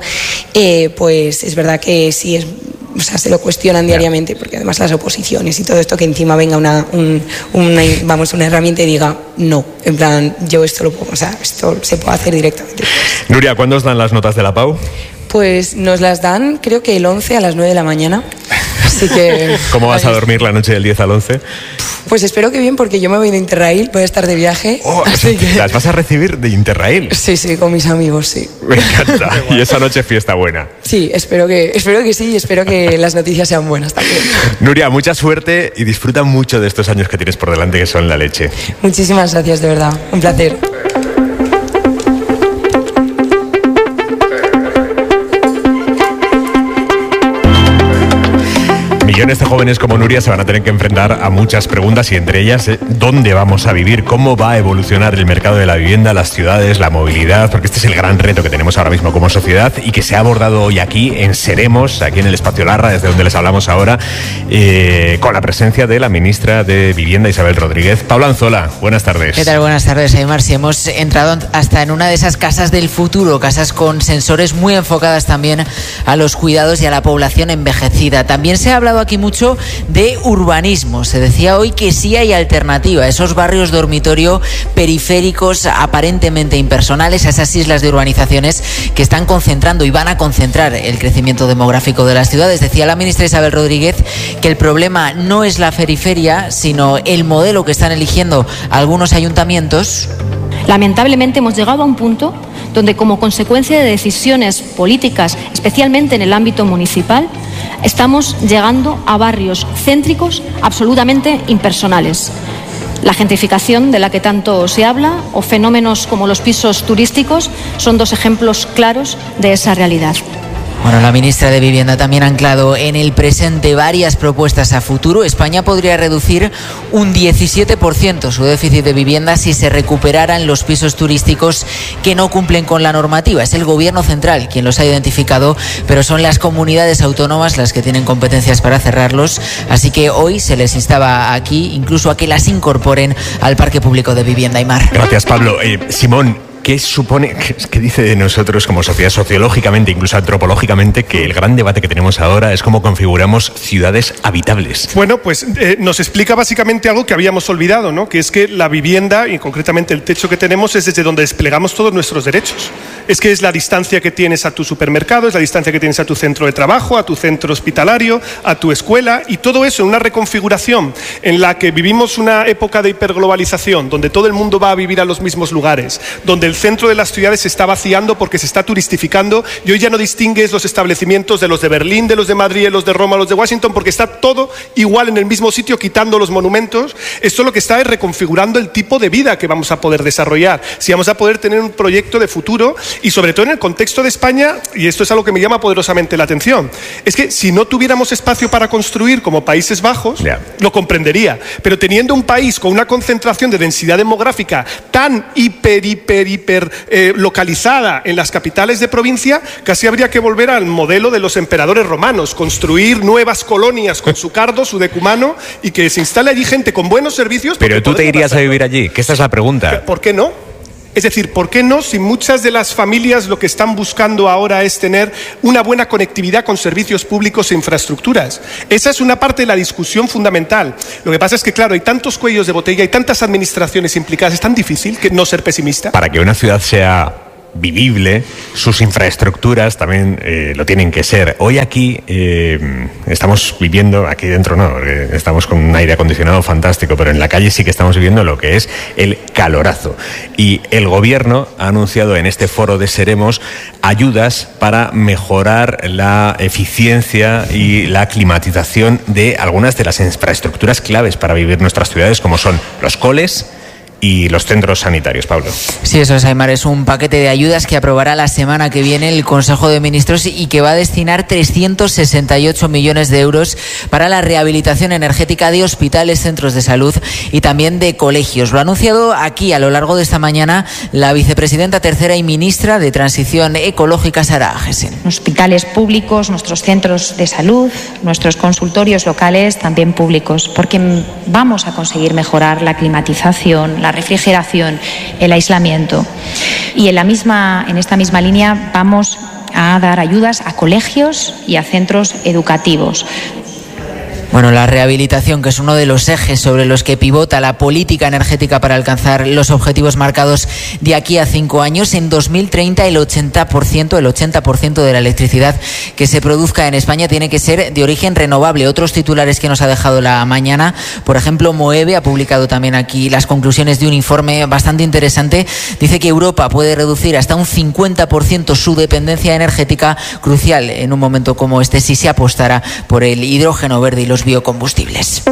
pues es verdad que sí es... O sea, se lo cuestionan diariamente, porque además las oposiciones y todo esto, que encima venga una herramienta y diga no, en plan, yo esto lo puedo, o sea, esto se puede hacer directamente. Nuria, ¿cuándo os dan las notas de la PAU? Pues nos las dan, creo que el 11 a las 9 de la mañana. Así que... ¿Cómo vas a dormir la noche del 10 al 11? Pues espero que bien, porque yo me voy de Interrail, voy a estar de viaje. Así que... ¿Las vas a recibir de Interrail? Sí, con mis amigos, sí. Me encanta. Y esa noche fiesta buena. Sí, espero que sí, y espero que las noticias sean buenas también. Nuria, mucha suerte y disfruta mucho de estos años que tienes por delante, que son la leche. Muchísimas gracias, de verdad. Un placer. Millones de jóvenes como Nuria se van a tener que enfrentar a muchas preguntas, y entre ellas, ¿dónde vamos a vivir? ¿Cómo va a evolucionar el mercado de la vivienda, las ciudades, la movilidad? Porque este es el gran reto que tenemos ahora mismo como sociedad y que se ha abordado hoy aquí en Seremos, aquí en el Espacio Larra, desde donde les hablamos ahora, con la presencia de la ministra de Vivienda, Isabel Rodríguez. Paula Anzola, buenas tardes. ¿Qué tal? Buenas tardes, Aymar. Si hemos entrado hasta en una de esas casas del futuro, casas con sensores muy enfocadas también a los cuidados y a la población envejecida. También se ha hablado aquí mucho de urbanismo. Se decía hoy que sí hay alternativa a esos barrios dormitorio periféricos aparentemente impersonales, a esas islas de urbanizaciones que están concentrando y van a concentrar el crecimiento demográfico de las ciudades. Decía la ministra Isabel Rodríguez que el problema no es la periferia, sino el modelo que están eligiendo algunos ayuntamientos. Lamentablemente hemos llegado a un punto donde, como consecuencia de decisiones políticas, especialmente en el ámbito municipal, estamos llegando a barrios céntricos absolutamente impersonales. La gentrificación de la que tanto se habla o fenómenos como los pisos turísticos son dos ejemplos claros de esa realidad. Bueno, la ministra de Vivienda también ha anclado en el presente varias propuestas a futuro. España podría reducir un 17% su déficit de vivienda si se recuperaran los pisos turísticos que no cumplen con la normativa. Es el Gobierno central quien los ha identificado, pero son las comunidades autónomas las que tienen competencias para cerrarlos. Así que hoy se les instaba aquí incluso a que las incorporen al parque público de vivienda. Aymar. Gracias, Pablo. Simón, ¿qué supone, qué dice de nosotros como sociedad sociológicamente, incluso antropológicamente, que el gran debate que tenemos ahora es cómo configuramos ciudades habitables? Bueno, pues nos explica básicamente algo que habíamos olvidado, ¿no? Que es que la vivienda, y concretamente el techo que tenemos, es desde donde desplegamos todos nuestros derechos. Es que es la distancia que tienes a tu supermercado, es la distancia que tienes a tu centro de trabajo, a tu centro hospitalario, a tu escuela, y todo eso en una reconfiguración en la que vivimos una época de hiperglobalización, donde todo el mundo va a vivir a los mismos lugares, donde el centro de las ciudades se está vaciando porque se está turistificando, y hoy ya no distingues los establecimientos de los de Berlín, de los de Madrid, de los de Roma, los de Washington, porque está todo igual en el mismo sitio, quitando los monumentos. Esto lo que está es reconfigurando el tipo de vida que vamos a poder desarrollar, si vamos a poder tener un proyecto de futuro, y sobre todo en el contexto de España, y esto es algo que me llama poderosamente la atención, es que si no tuviéramos espacio para construir como Países Bajos, lo comprendería, pero teniendo un país con una concentración de densidad demográfica tan hiper localizada en las capitales de provincia, casi habría que volver al modelo de los emperadores romanos, construir nuevas colonias con su cardo, su decumano, y que se instale allí gente con buenos servicios. Pero tú te irías a vivir allí, que esta es la pregunta. ¿Por qué no? Es decir, ¿por qué no, si muchas de las familias lo que están buscando ahora es tener una buena conectividad con servicios públicos e infraestructuras? Esa es una parte de la discusión fundamental. Lo que pasa es que, claro, hay tantos cuellos de botella, hay tantas administraciones implicadas, es tan difícil que no ser pesimista. Para que una ciudad sea vivible, sus infraestructuras también lo tienen que ser. Hoy aquí estamos viviendo, aquí dentro no, estamos con un aire acondicionado fantástico, pero en la calle sí que estamos viviendo lo que es el calorazo. Y el gobierno ha anunciado en este foro de Seremos ayudas para mejorar la eficiencia y la climatización de algunas de las infraestructuras claves para vivir nuestras ciudades, como son los coles y los centros sanitarios. Pablo. Sí, eso es, Aimar, es un paquete de ayudas que aprobará la semana que viene el Consejo de Ministros y que va a destinar 368 millones de euros para la rehabilitación energética de hospitales, centros de salud y también de colegios. Lo ha anunciado aquí a lo largo de esta mañana la vicepresidenta tercera y ministra de Transición Ecológica, Sara Agesen. Hospitales públicos, nuestros centros de salud, nuestros consultorios locales también públicos, porque vamos a conseguir mejorar la climatización, la refrigeración, el aislamiento. Y en esta misma línea vamos a dar ayudas a colegios y a centros educativos. Bueno, la rehabilitación, que es uno de los ejes sobre los que pivota la política energética para alcanzar los objetivos marcados de aquí a 5 años. En 2030 el 80% de la electricidad que se produzca en España tiene que ser de origen renovable. Otros titulares que nos ha dejado la mañana, por ejemplo, Moeve ha publicado también aquí las conclusiones de un informe bastante interesante. Dice que Europa puede reducir hasta un 50% su dependencia energética, crucial en un momento como este si se apostara por el hidrógeno verde y los biocombustibles.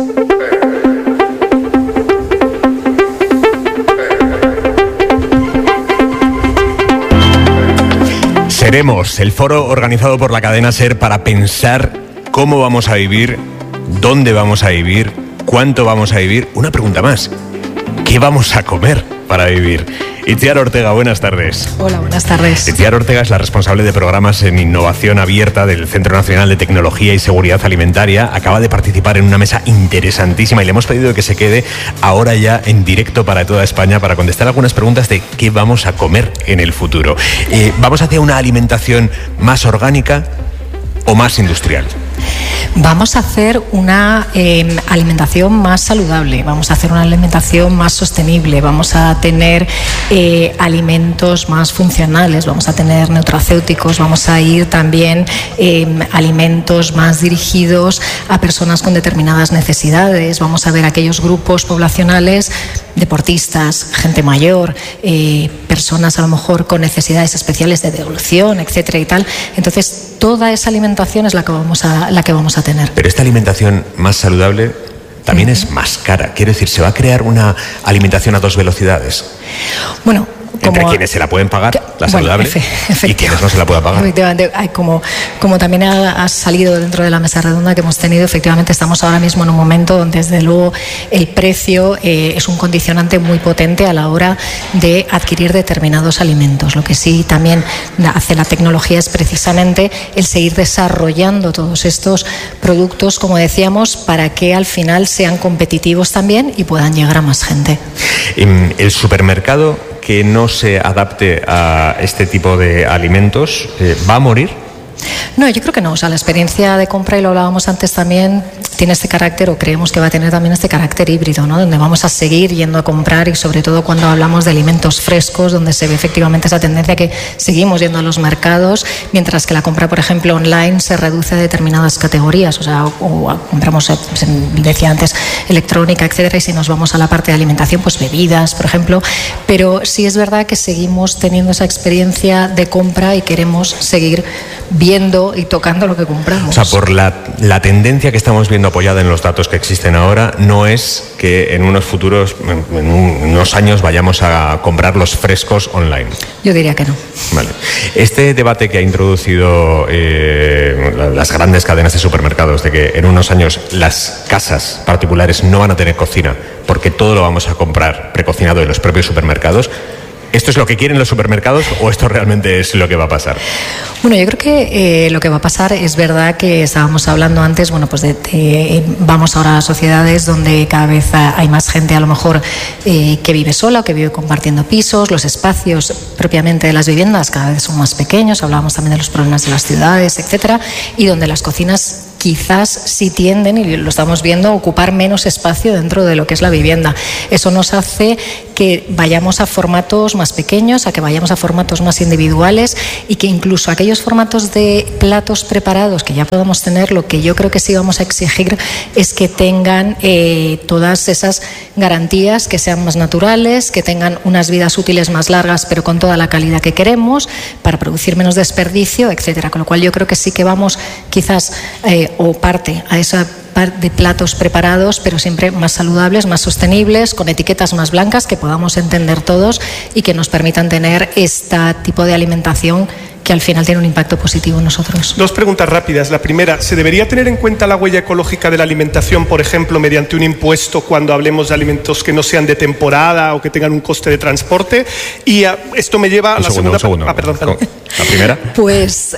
Seremos, el foro organizado por la cadena SER para pensar cómo vamos a vivir, dónde vamos a vivir, cuánto vamos a vivir. Una pregunta más, ¿qué vamos a comer para vivir? Itziar Ortega, buenas tardes. Hola, buenas tardes. Itziar Ortega es la responsable de programas en innovación abierta del Centro Nacional de Tecnología y Seguridad Alimentaria. Acaba de participar en una mesa interesantísima y le hemos pedido que se quede ahora ya en directo para toda España para contestar algunas preguntas de qué vamos a comer en el futuro. ¿Vamos hacia una alimentación más orgánica o más industrial? Vamos a hacer una alimentación más saludable, vamos a hacer una alimentación más sostenible, vamos a tener alimentos más funcionales, vamos a tener nutracéuticos, vamos a ir también alimentos más dirigidos a personas con determinadas necesidades, vamos a ver aquellos grupos poblacionales, deportistas, gente mayor, personas a lo mejor con necesidades especiales de devolución, etcétera y tal. Entonces, toda esa alimentación es la que vamos a tener. Pero esta alimentación más saludable también es más cara. Quiero decir, ¿se va a crear una alimentación a 2 velocidades? Bueno, entre quienes se la pueden pagar, la saludable, y quienes no se la puedan pagar. Efectivamente, como también ha salido dentro de la mesa redonda que hemos tenido, efectivamente estamos ahora mismo en un momento donde desde luego el precio es un condicionante muy potente a la hora de adquirir determinados alimentos. Lo que sí también hace la tecnología es precisamente el seguir desarrollando todos estos productos, como decíamos, para que al final sean competitivos también y puedan llegar a más gente. El supermercado que no se adapte a este tipo de alimentos, ¿va a morir? No, yo creo que no. O sea, la experiencia de compra, y lo hablábamos antes también, tiene este carácter, o creemos que va a tener también este carácter híbrido, ¿no? Donde vamos a seguir yendo a comprar, y sobre todo cuando hablamos de alimentos frescos, donde se ve efectivamente esa tendencia que seguimos yendo a los mercados, mientras que la compra, por ejemplo, online se reduce a determinadas categorías, o sea, o compramos, decía antes, electrónica, etcétera, y si nos vamos a la parte de alimentación, pues bebidas, por ejemplo. Pero sí es verdad que seguimos teniendo esa experiencia de compra y queremos seguir viendo y tocando lo que compramos. O sea, por la tendencia que estamos viendo apoyada en los datos que existen ahora, no es que en unos futuros, en unos años, vayamos a comprar los frescos online. Yo diría que no. Vale. Este debate que ha introducido las grandes cadenas de supermercados, de que en unos años las casas particulares no van a tener cocina porque todo lo vamos a comprar precocinado en los propios supermercados, ¿esto es lo que quieren los supermercados o esto realmente es lo que va a pasar? Bueno, yo creo que lo que va a pasar, es verdad que estábamos hablando antes, bueno, pues vamos ahora a sociedades donde cada vez hay más gente a lo mejor que vive sola o que vive compartiendo pisos, los espacios propiamente de las viviendas cada vez son más pequeños, hablábamos también de los problemas de las ciudades, etcétera, y donde las cocinas quizás sí tienden, y lo estamos viendo, a ocupar menos espacio dentro de lo que es la vivienda. Eso nos hace que vayamos a formatos más pequeños, a que vayamos a formatos más individuales, y que incluso aquellos formatos de platos preparados que ya podamos tener, lo que yo creo que sí vamos a exigir es que tengan todas esas garantías, que sean más naturales, que tengan unas vidas útiles más largas, pero con toda la calidad que queremos, para producir menos desperdicio, etcétera. Con lo cual yo creo que sí que vamos quizás o parte a esa de platos preparados, pero siempre más saludables, más sostenibles, con etiquetas más blancas que podamos entender todos y que nos permitan tener este tipo de alimentación que al final tiene un impacto positivo en nosotros. Dos preguntas rápidas. La primera, ¿se debería tener en cuenta la huella ecológica de la alimentación, por ejemplo, mediante un impuesto cuando hablemos de alimentos que no sean de temporada o que tengan un coste de transporte? Y esto me lleva a la segunda... Perdón. ¿La primera? Pues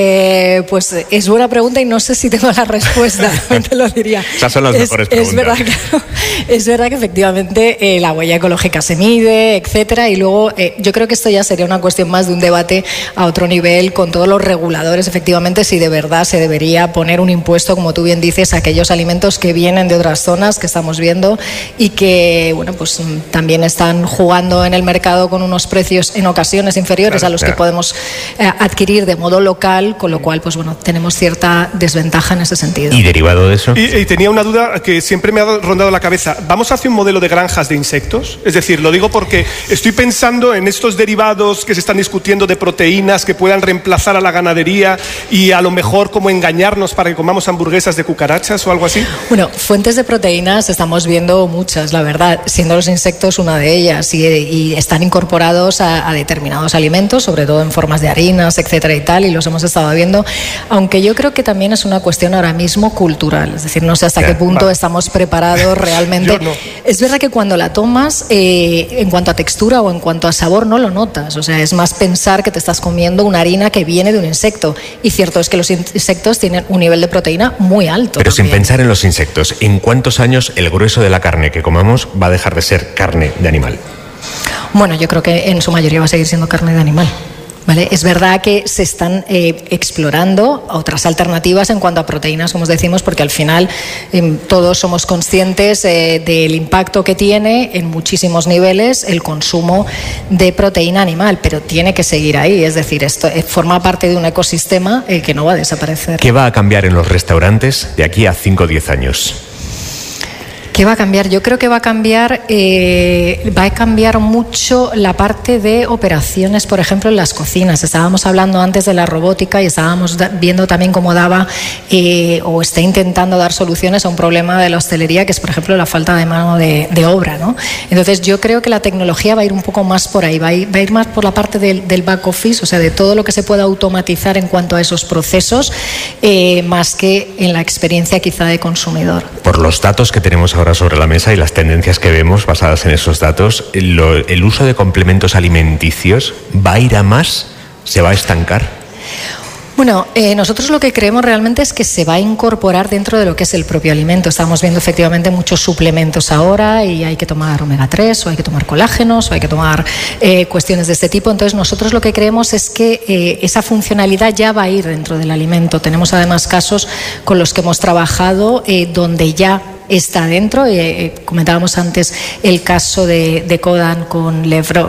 es buena pregunta y no sé si tengo la respuesta, te lo diría. Esas son las mejores preguntas. Es verdad que efectivamente la huella ecológica se mide, etcétera, y luego yo creo que esto ya sería una cuestión más de un debate a otro nivel con todos los reguladores, efectivamente, si de verdad se debería poner un impuesto, como tú bien dices, a aquellos alimentos que vienen de otras zonas que estamos viendo y que, bueno, pues también están jugando en el mercado con unos precios en ocasiones inferiores a los que podemos adquirir de modo local, con lo cual, pues bueno, tenemos cierta desventaja en ese sentido. ¿Y derivado de eso? Y tenía una duda que siempre me ha rondado la cabeza. ¿Vamos hacia un modelo de granjas de insectos? Es decir, lo digo porque estoy pensando en estos derivados que se están discutiendo de proteínas que puedan reemplazar a la ganadería y a lo mejor como engañarnos para que comamos hamburguesas de cucarachas o algo así. Bueno, fuentes de proteínas estamos viendo muchas, la verdad, siendo los insectos una de ellas, y están incorporados a determinados alimentos, sobre todo en formas de harinas, etcétera y tal, y los hemos estado viendo, aunque yo creo que también es una cuestión ahora mismo cultural, es decir, no sé hasta qué punto estamos preparados realmente. No. Es verdad que cuando la tomas, en cuanto a textura o en cuanto a sabor, no lo notas, o sea, es más pensar que te estás comiendo una harina que viene de un insecto, y cierto es que los insectos tienen un nivel de proteína muy alto. Pero también. Sin pensar en los insectos, ¿en cuántos años el grueso de la carne que comamos va a dejar de ser carne de animal? Bueno, yo creo que en su mayoría va a seguir siendo carne de animal. ¿Vale? Es verdad que se están explorando otras alternativas en cuanto a proteínas, como os decimos, porque al final todos somos conscientes del impacto que tiene en muchísimos niveles el consumo de proteína animal, pero tiene que seguir ahí, es decir, esto forma parte de un ecosistema que no va a desaparecer. ¿Qué va a cambiar en los restaurantes de aquí a 5 o 10 años? ¿Qué va a cambiar? Yo creo que va a cambiar mucho la parte de operaciones, por ejemplo, en las cocinas. Estábamos hablando antes de la robótica y estábamos viendo también cómo daba o está intentando dar soluciones a un problema de la hostelería, que es, por ejemplo, la falta de mano de obra, ¿no? Entonces, yo creo que la tecnología va a ir un poco más por ahí, va a ir más por la parte del back office, o sea, de todo lo que se pueda automatizar en cuanto a esos procesos, más que en la experiencia quizá de consumidor. Por los datos que tenemos ahora sobre la mesa y las tendencias que vemos basadas en esos datos, ¿el uso de complementos alimenticios va a ir a más? ¿Se va a estancar? Bueno, nosotros lo que creemos realmente es que se va a incorporar dentro de lo que es el propio alimento. Estamos viendo efectivamente muchos suplementos ahora y hay que tomar omega 3 o hay que tomar colágenos o hay que tomar cuestiones de este tipo. Entonces nosotros lo que creemos es que esa funcionalidad ya va a ir dentro del alimento. Tenemos además casos con los que hemos trabajado donde ya está dentro. Comentábamos antes el caso de Kodan con Lefprov,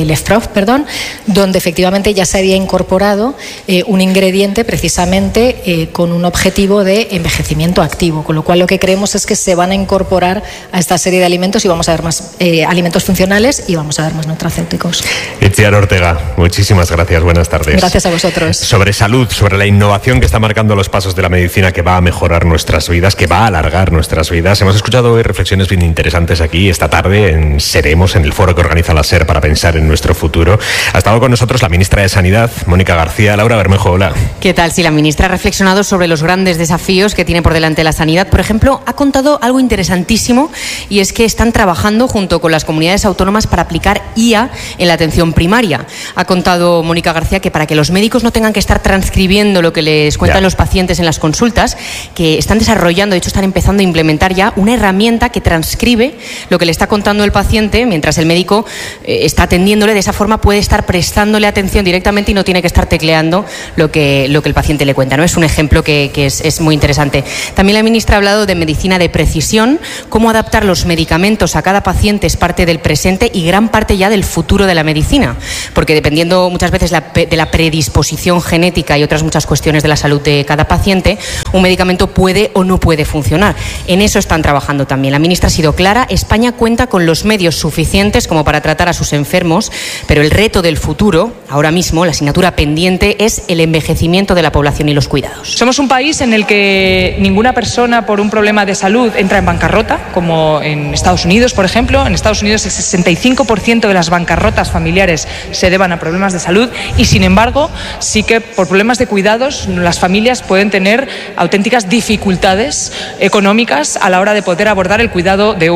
donde efectivamente ya se había incorporado un ingrediente precisamente con un objetivo de envejecimiento activo, con lo cual lo que creemos es que se van a incorporar a esta serie de alimentos y vamos a ver más alimentos funcionales y vamos a ver más nutracéuticos. Itziar Ortega, muchísimas gracias, buenas tardes. Gracias a vosotros. Sobre salud, sobre la innovación que está marcando los pasos de la medicina, que va a mejorar nuestras vidas, que va a alargar nuestras vidas. Hemos escuchado hoy reflexiones bien interesantes aquí esta tarde en Seremos, en el foro que organiza la SER para pensar en nuestro futuro. Ha estado con nosotros la ministra de Sanidad, Mónica García. Laura Bermejo, hola. ¿Qué tal? Sí, la ministra ha reflexionado sobre los grandes desafíos que tiene por delante la sanidad. Por ejemplo, ha contado algo interesantísimo y es que están trabajando junto con las comunidades autónomas para aplicar IA en la atención primaria. Ha contado Mónica García que para que los médicos no tengan que estar transcribiendo lo que les cuentan los pacientes en las consultas, que están desarrollando, de hecho están empezando a implementar ya una herramienta que transcribe lo que le está contando el paciente mientras el médico está atendiéndole. De esa forma puede estar prestándole atención directamente y no tiene que estar tecleando lo que el paciente le cuenta, ¿no? Es un ejemplo que es muy interesante. También la ministra ha hablado de medicina de precisión, cómo adaptar los medicamentos a cada paciente es parte del presente y gran parte ya del futuro de la medicina, porque dependiendo muchas veces de la predisposición genética y otras muchas cuestiones de la salud de cada paciente, un medicamento puede o no puede funcionar. En eso están trabajando también. La ministra ha sido clara, España cuenta con los medios suficientes como para tratar a sus enfermos, pero el reto del futuro, ahora mismo, la asignatura pendiente, es el envejecimiento de la población y los cuidados. Somos un país en el que ninguna persona por un problema de salud entra en bancarrota, como en Estados Unidos, por ejemplo. En Estados Unidos el 65% de las bancarrotas familiares se deban a problemas de salud y, sin embargo, sí que por problemas de cuidados las familias pueden tener auténticas dificultades económicas a la hora de poder abordar el cuidado de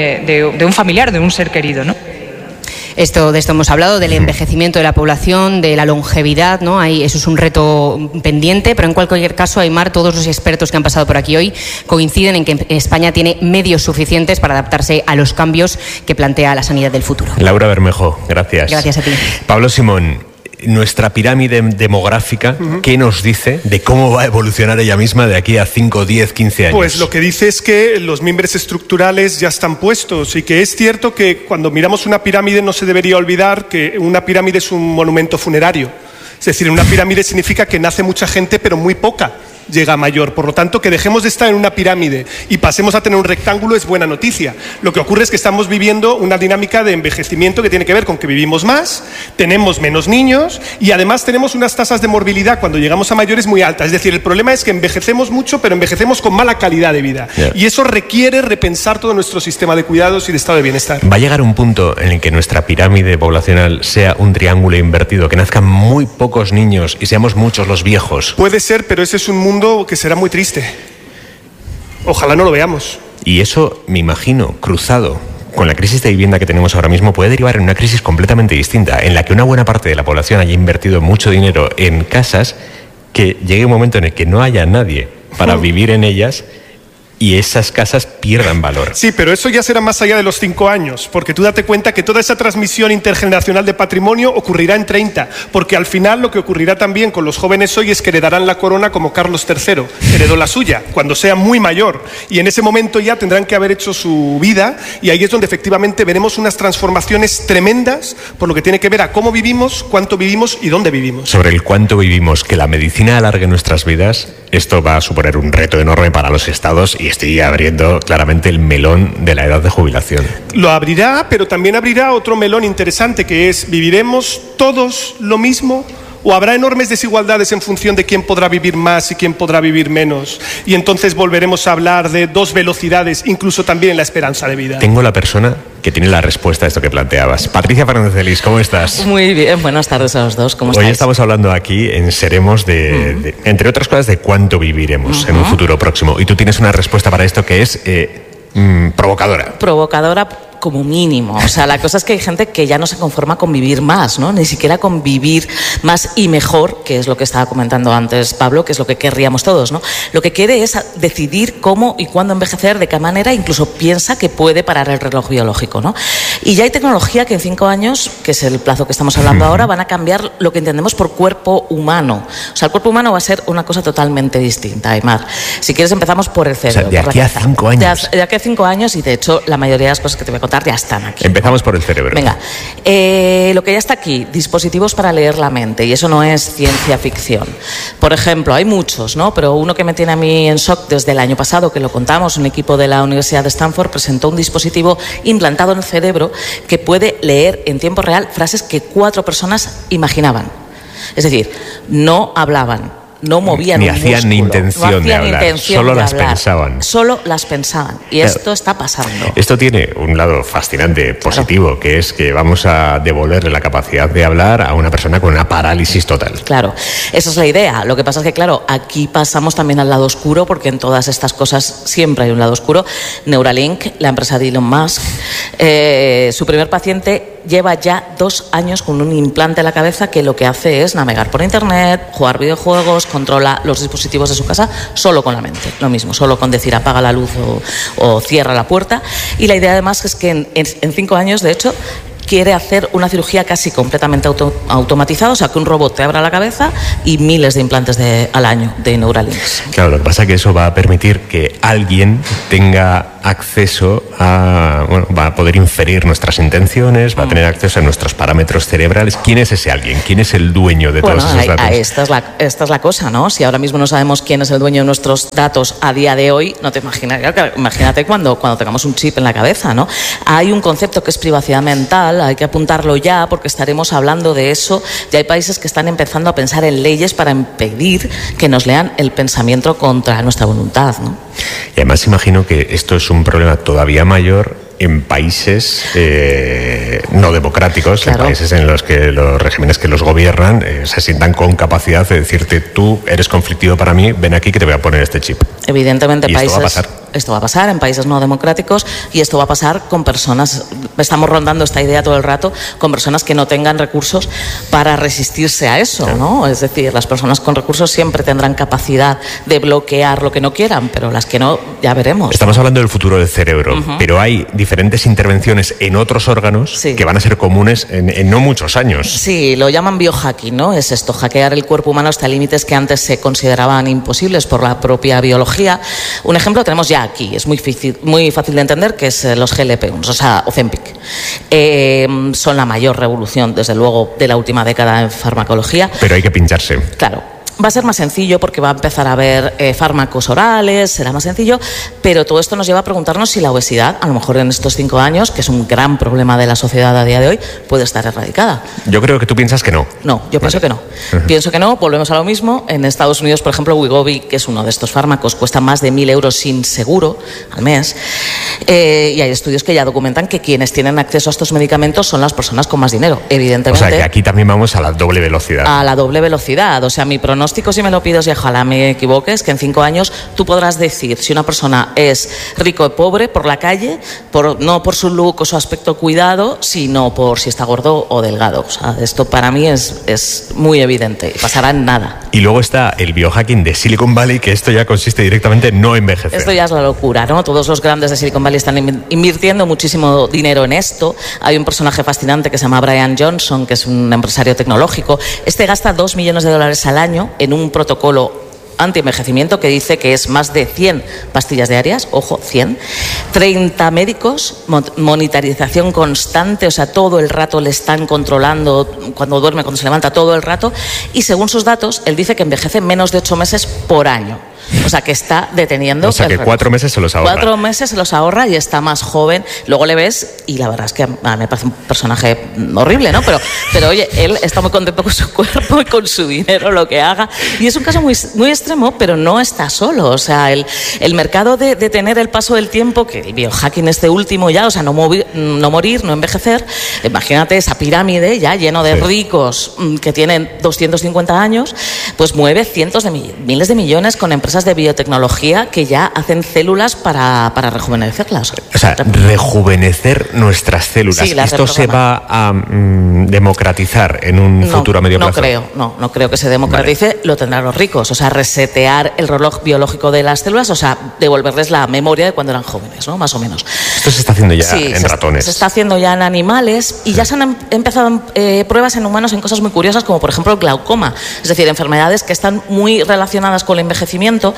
un familiar, de un ser querido, ¿no? De esto hemos hablado, del envejecimiento de la población, de la longevidad, ¿no? Eso es un reto pendiente, pero en cualquier caso, Aymar, todos los expertos que han pasado por aquí hoy coinciden en que España tiene medios suficientes para adaptarse a los cambios que plantea la sanidad del futuro. Laura Bermejo, gracias. Gracias a ti. Pablo Simón, nuestra pirámide demográfica, ¿qué nos dice de cómo va a evolucionar ella misma de aquí a 5, 10, 15 años? Pues lo que dice es que los mimbres estructurales ya están puestos y que es cierto que cuando miramos una pirámide no se debería olvidar que una pirámide es un monumento funerario. Es decir, una pirámide significa que nace mucha gente pero muy poca llega a mayor. Por lo tanto, que dejemos de estar en una pirámide y pasemos a tener un rectángulo es buena noticia. Lo que ocurre es que estamos viviendo una dinámica de envejecimiento que tiene que ver con que vivimos más, tenemos menos niños y además tenemos unas tasas de morbilidad cuando llegamos a mayores muy altas. Es decir, el problema es que envejecemos mucho, pero envejecemos con mala calidad de vida. Y eso requiere repensar todo nuestro sistema de cuidados y de estado de bienestar. ¿Va a llegar un punto en el que nuestra pirámide poblacional sea un triángulo invertido, que nazcan muy pocos niños y seamos muchos los viejos? Puede ser, pero ese es un mundo que será muy triste. Ojalá no lo veamos. Y eso, me imagino, cruzado con la crisis de vivienda que tenemos ahora mismo, puede derivar en una crisis completamente distinta, en la que una buena parte de la población haya invertido mucho dinero en casas, que llegue un momento en el que no haya nadie para vivir en ellas y esas casas pierdan valor. Sí, pero eso ya será más allá de los 5 años, porque tú date cuenta que toda esa transmisión intergeneracional de patrimonio ocurrirá en 30, porque al final lo que ocurrirá también con los jóvenes hoy es que heredarán la corona como Carlos III, heredó la suya, cuando sea muy mayor, y en ese momento ya tendrán que haber hecho su vida, y ahí es donde efectivamente veremos unas transformaciones tremendas por lo que tiene que ver a cómo vivimos, cuánto vivimos y dónde vivimos. Sobre el cuánto vivimos, que la medicina alargue nuestras vidas, esto va a suponer un reto enorme para los estados y estoy abriendo claramente el melón de la edad de jubilación. Lo abrirá, pero también abrirá otro melón interesante, que es: ¿viviremos todos lo mismo? ¿O habrá enormes desigualdades en función de quién podrá vivir más y quién podrá vivir menos? Y entonces volveremos a hablar de dos velocidades, incluso también en la esperanza de vida. Tengo la persona que tiene la respuesta a esto que planteabas. Patricia Fernández de Lis, ¿cómo estás? Muy bien, buenas tardes a los dos, ¿cómo estáis? Hoy estamos hablando aquí en Seremos entre otras cosas, de cuánto viviremos en un futuro próximo. Y tú tienes una respuesta para esto que es Provocadora. Provocadora como mínimo. O sea, la cosa es que hay gente que ya no se conforma con vivir más, ¿no? Ni siquiera con vivir más y mejor, que es lo que estaba comentando antes Pablo, que es lo que querríamos todos, ¿no? Lo que quiere es decidir cómo y cuándo envejecer, de qué manera, incluso piensa que puede parar el reloj biológico, ¿no? Y ya hay tecnología que en 5 años, que es el plazo que estamos hablando ahora, van a cambiar lo que entendemos por cuerpo humano. O sea, el cuerpo humano va a ser una cosa totalmente distinta, Aimar. Si quieres empezamos por el cerebro. O sea, de aquí a 5 años. De aquí a 5 años, y de hecho la mayoría de las cosas que te voy a contar ya están aquí. Empezamos por el cerebro. Venga, lo que ya está aquí, dispositivos para leer la mente, y eso no es ciencia ficción. Por ejemplo, hay muchos, ¿no? Pero uno que me tiene a mí en shock desde el año pasado, que lo contamos, un equipo de la Universidad de Stanford presentó un dispositivo implantado en el cerebro que puede leer en tiempo real frases que 4 personas imaginaban. Es decir, no hablaban, no movían ni un hacían músculo, intención no hacían de hablar, intención solo de las hablar. pensaban. Solo las pensaban. Y esto está pasando. Esto tiene un lado fascinante, positivo, que es que vamos a devolverle la capacidad de hablar a una persona con una parálisis total. Claro, esa es la idea. Lo que pasa es que, claro, aquí pasamos también al lado oscuro, porque en todas estas cosas siempre hay un lado oscuro. Neuralink, la empresa de Elon Musk, su primer paciente lleva ya 2 años con un implante en la cabeza que lo que hace es navegar por internet, jugar videojuegos, controla los dispositivos de su casa solo con la mente. Lo mismo, solo con decir apaga la luz o cierra la puerta. Y la idea además es que en 5 años, de hecho, quiere hacer una cirugía casi completamente automatizada, o sea, que un robot te abra la cabeza y miles de implantes al año de Neuralinks. Claro, lo que pasa es que eso va a permitir que alguien tenga acceso a, bueno, va a poder inferir nuestras intenciones, va a tener acceso a nuestros parámetros cerebrales. ¿Quién es ese alguien? ¿Quién es el dueño de todos esos datos? Esta es la cosa, ¿no? Si ahora mismo no sabemos quién es el dueño de nuestros datos a día de hoy, no te imaginas, imagínate cuando tengamos un chip en la cabeza, ¿no? Hay un concepto que es privacidad mental, hay que apuntarlo ya porque estaremos hablando de eso. Ya hay países que están empezando a pensar en leyes para impedir que nos lean el pensamiento contra nuestra voluntad, ¿no? Y además imagino que esto es un problema todavía mayor en países no democráticos, claro. En países en los que los regímenes que los gobiernan se sientan con capacidad de decirte tú eres conflictivo para mí, ven aquí que te voy a poner este chip. Evidentemente, y países... esto va a pasar. Esto va a pasar en países no democráticos y esto va a pasar con personas, estamos rondando esta idea todo el rato, con personas que no tengan recursos para resistirse a eso, ¿no? Es decir, las personas con recursos siempre tendrán capacidad de bloquear lo que no quieran, pero las que no, ya veremos. Estamos hablando del futuro del cerebro, pero hay diferentes intervenciones en otros órganos que van a ser comunes en no muchos años. Sí, lo llaman biohacking, ¿no? Es esto, hackear el cuerpo humano hasta límites que antes se consideraban imposibles por la propia biología. Un ejemplo tenemos ya aquí, es muy fácil de entender, que es los GLP-1, o sea, Ozempic. Son la mayor revolución, desde luego, de la última década en farmacología. Pero hay que pincharse. Claro. Va a ser más sencillo porque va a empezar a haber fármacos orales, será más sencillo, pero todo esto nos lleva a preguntarnos si la obesidad, a lo mejor en estos 5 años, que es un gran problema de la sociedad a día de hoy, puede estar erradicada. Yo creo que tú piensas que no. No, yo pienso que no. Pienso que no, volvemos a lo mismo. En Estados Unidos, por ejemplo, Wegovy, que es uno de estos fármacos, cuesta más de 1.000 euros sin seguro al mes. Y hay estudios que ya documentan que quienes tienen acceso a estos medicamentos son las personas con más dinero, evidentemente. O sea, que aquí también vamos a la doble velocidad. A la doble velocidad. O sea, mi pronóstico, si me lo pides y ojalá me equivoques, que en 5 años tú podrás decir si una persona es rico o pobre por la calle, no por su look o su aspecto cuidado, sino por si está gordo o delgado. O sea, esto para mí es muy evidente y pasará en nada. Y luego está el biohacking de Silicon Valley, que esto ya consiste directamente en no envejecer. Esto ya es la locura, ¿no? Todos los grandes de Silicon Valley están invirtiendo muchísimo dinero en esto. Hay un personaje fascinante que se llama Brian Johnson, que es un empresario tecnológico. Este gasta $2 millones al año en un protocolo anti-envejecimiento que dice que es más de 100 pastillas diarias, ojo, 100, 30 médicos, monitorización constante, o sea, todo el rato le están controlando cuando duerme, cuando se levanta, todo el rato, y según sus datos, él dice que envejece menos de 8 meses por año. O sea, que está deteniendo... O sea, que 4 meses se los ahorra. 4 meses se los ahorra y está más joven. Luego le ves y la verdad es que a mí me parece un personaje horrible, ¿no? Pero oye, él está muy contento con su cuerpo y con su dinero, lo que haga. Y es un caso muy, muy extremo, pero no está solo. O sea, el mercado de tener el paso del tiempo, que el biohacking este último ya, o sea, no morir, no envejecer. Imagínate esa pirámide ya lleno de ricos que tienen 250 años, pues mueve cientos de miles de millones con empresas empresas de biotecnología que ya hacen células para rejuvenecerlas. O sea, rejuvenecer nuestras células. Sí, ¿Esto se va a democratizar en un futuro a medio plazo? No creo que se democratice. Vale. Lo tendrán los ricos. O sea, resetear el reloj biológico de las células, o sea, devolverles la memoria de cuando eran jóvenes, ¿no? Más o menos. Esto se está haciendo ya en ratones. Se está haciendo ya en animales y ya se han empezado pruebas en humanos en cosas muy curiosas, como por ejemplo el glaucoma. Es decir, enfermedades que están muy relacionadas con el envejecimiento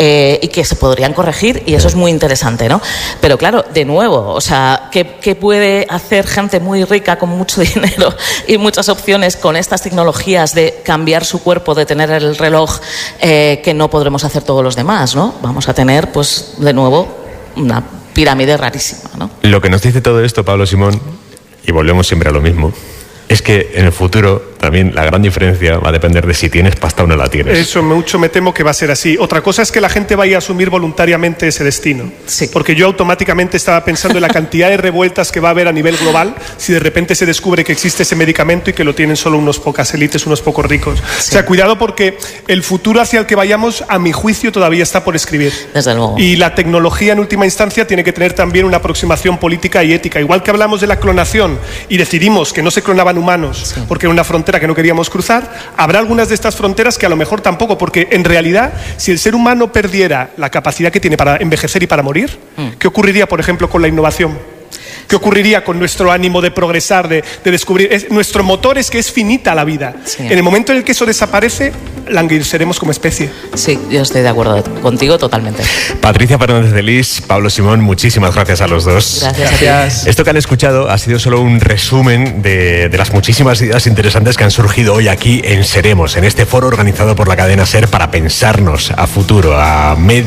y que se podrían corregir, y eso es muy interesante, ¿no? Pero claro, de nuevo, o sea, ¿qué puede hacer gente muy rica con mucho dinero y muchas opciones con estas tecnologías de cambiar su cuerpo, de tener el reloj que no podremos hacer todos los demás, ¿no? Vamos a tener, pues, de nuevo, una pirámide rarísima, ¿no? Lo que nos dice todo esto, Pablo Simón, y volvemos siempre a lo mismo, es que en el futuro también la gran diferencia va a depender de si tienes pasta o no la tienes. Eso mucho me temo que va a ser así. Otra cosa es que la gente vaya a asumir voluntariamente ese destino. Sí. Porque yo automáticamente estaba pensando en la cantidad de revueltas que va a haber a nivel global si de repente se descubre que existe ese medicamento y que lo tienen solo unas pocas élites, unos pocos ricos. Sí. O sea, cuidado, porque el futuro hacia el que vayamos, a mi juicio, todavía está por escribir. Desde luego. Y la tecnología, en última instancia, tiene que tener también una aproximación política y ética. Igual que hablamos de la clonación y decidimos que no se clonaban humanos, sí, porque era una frontera que no queríamos cruzar, habrá algunas de estas fronteras que a lo mejor tampoco, porque en realidad, si el ser humano perdiera la capacidad que tiene para envejecer y para morir, ¿qué ocurriría, por ejemplo, con la innovación? ¿Qué ocurriría con nuestro ánimo de progresar, de descubrir? Nuestro motor es que es finita la vida. Sí. En el momento en el que eso desaparece, languideceremos como especie. Sí, yo estoy de acuerdo contigo totalmente. Patricia Fernández de Lis, Pablo Simón, muchísimas gracias a los dos. Gracias. Esto que han escuchado ha sido solo un resumen de las muchísimas ideas interesantes que han surgido hoy aquí en Seremos, en este foro organizado por la cadena SER para pensarnos a futuro, a medio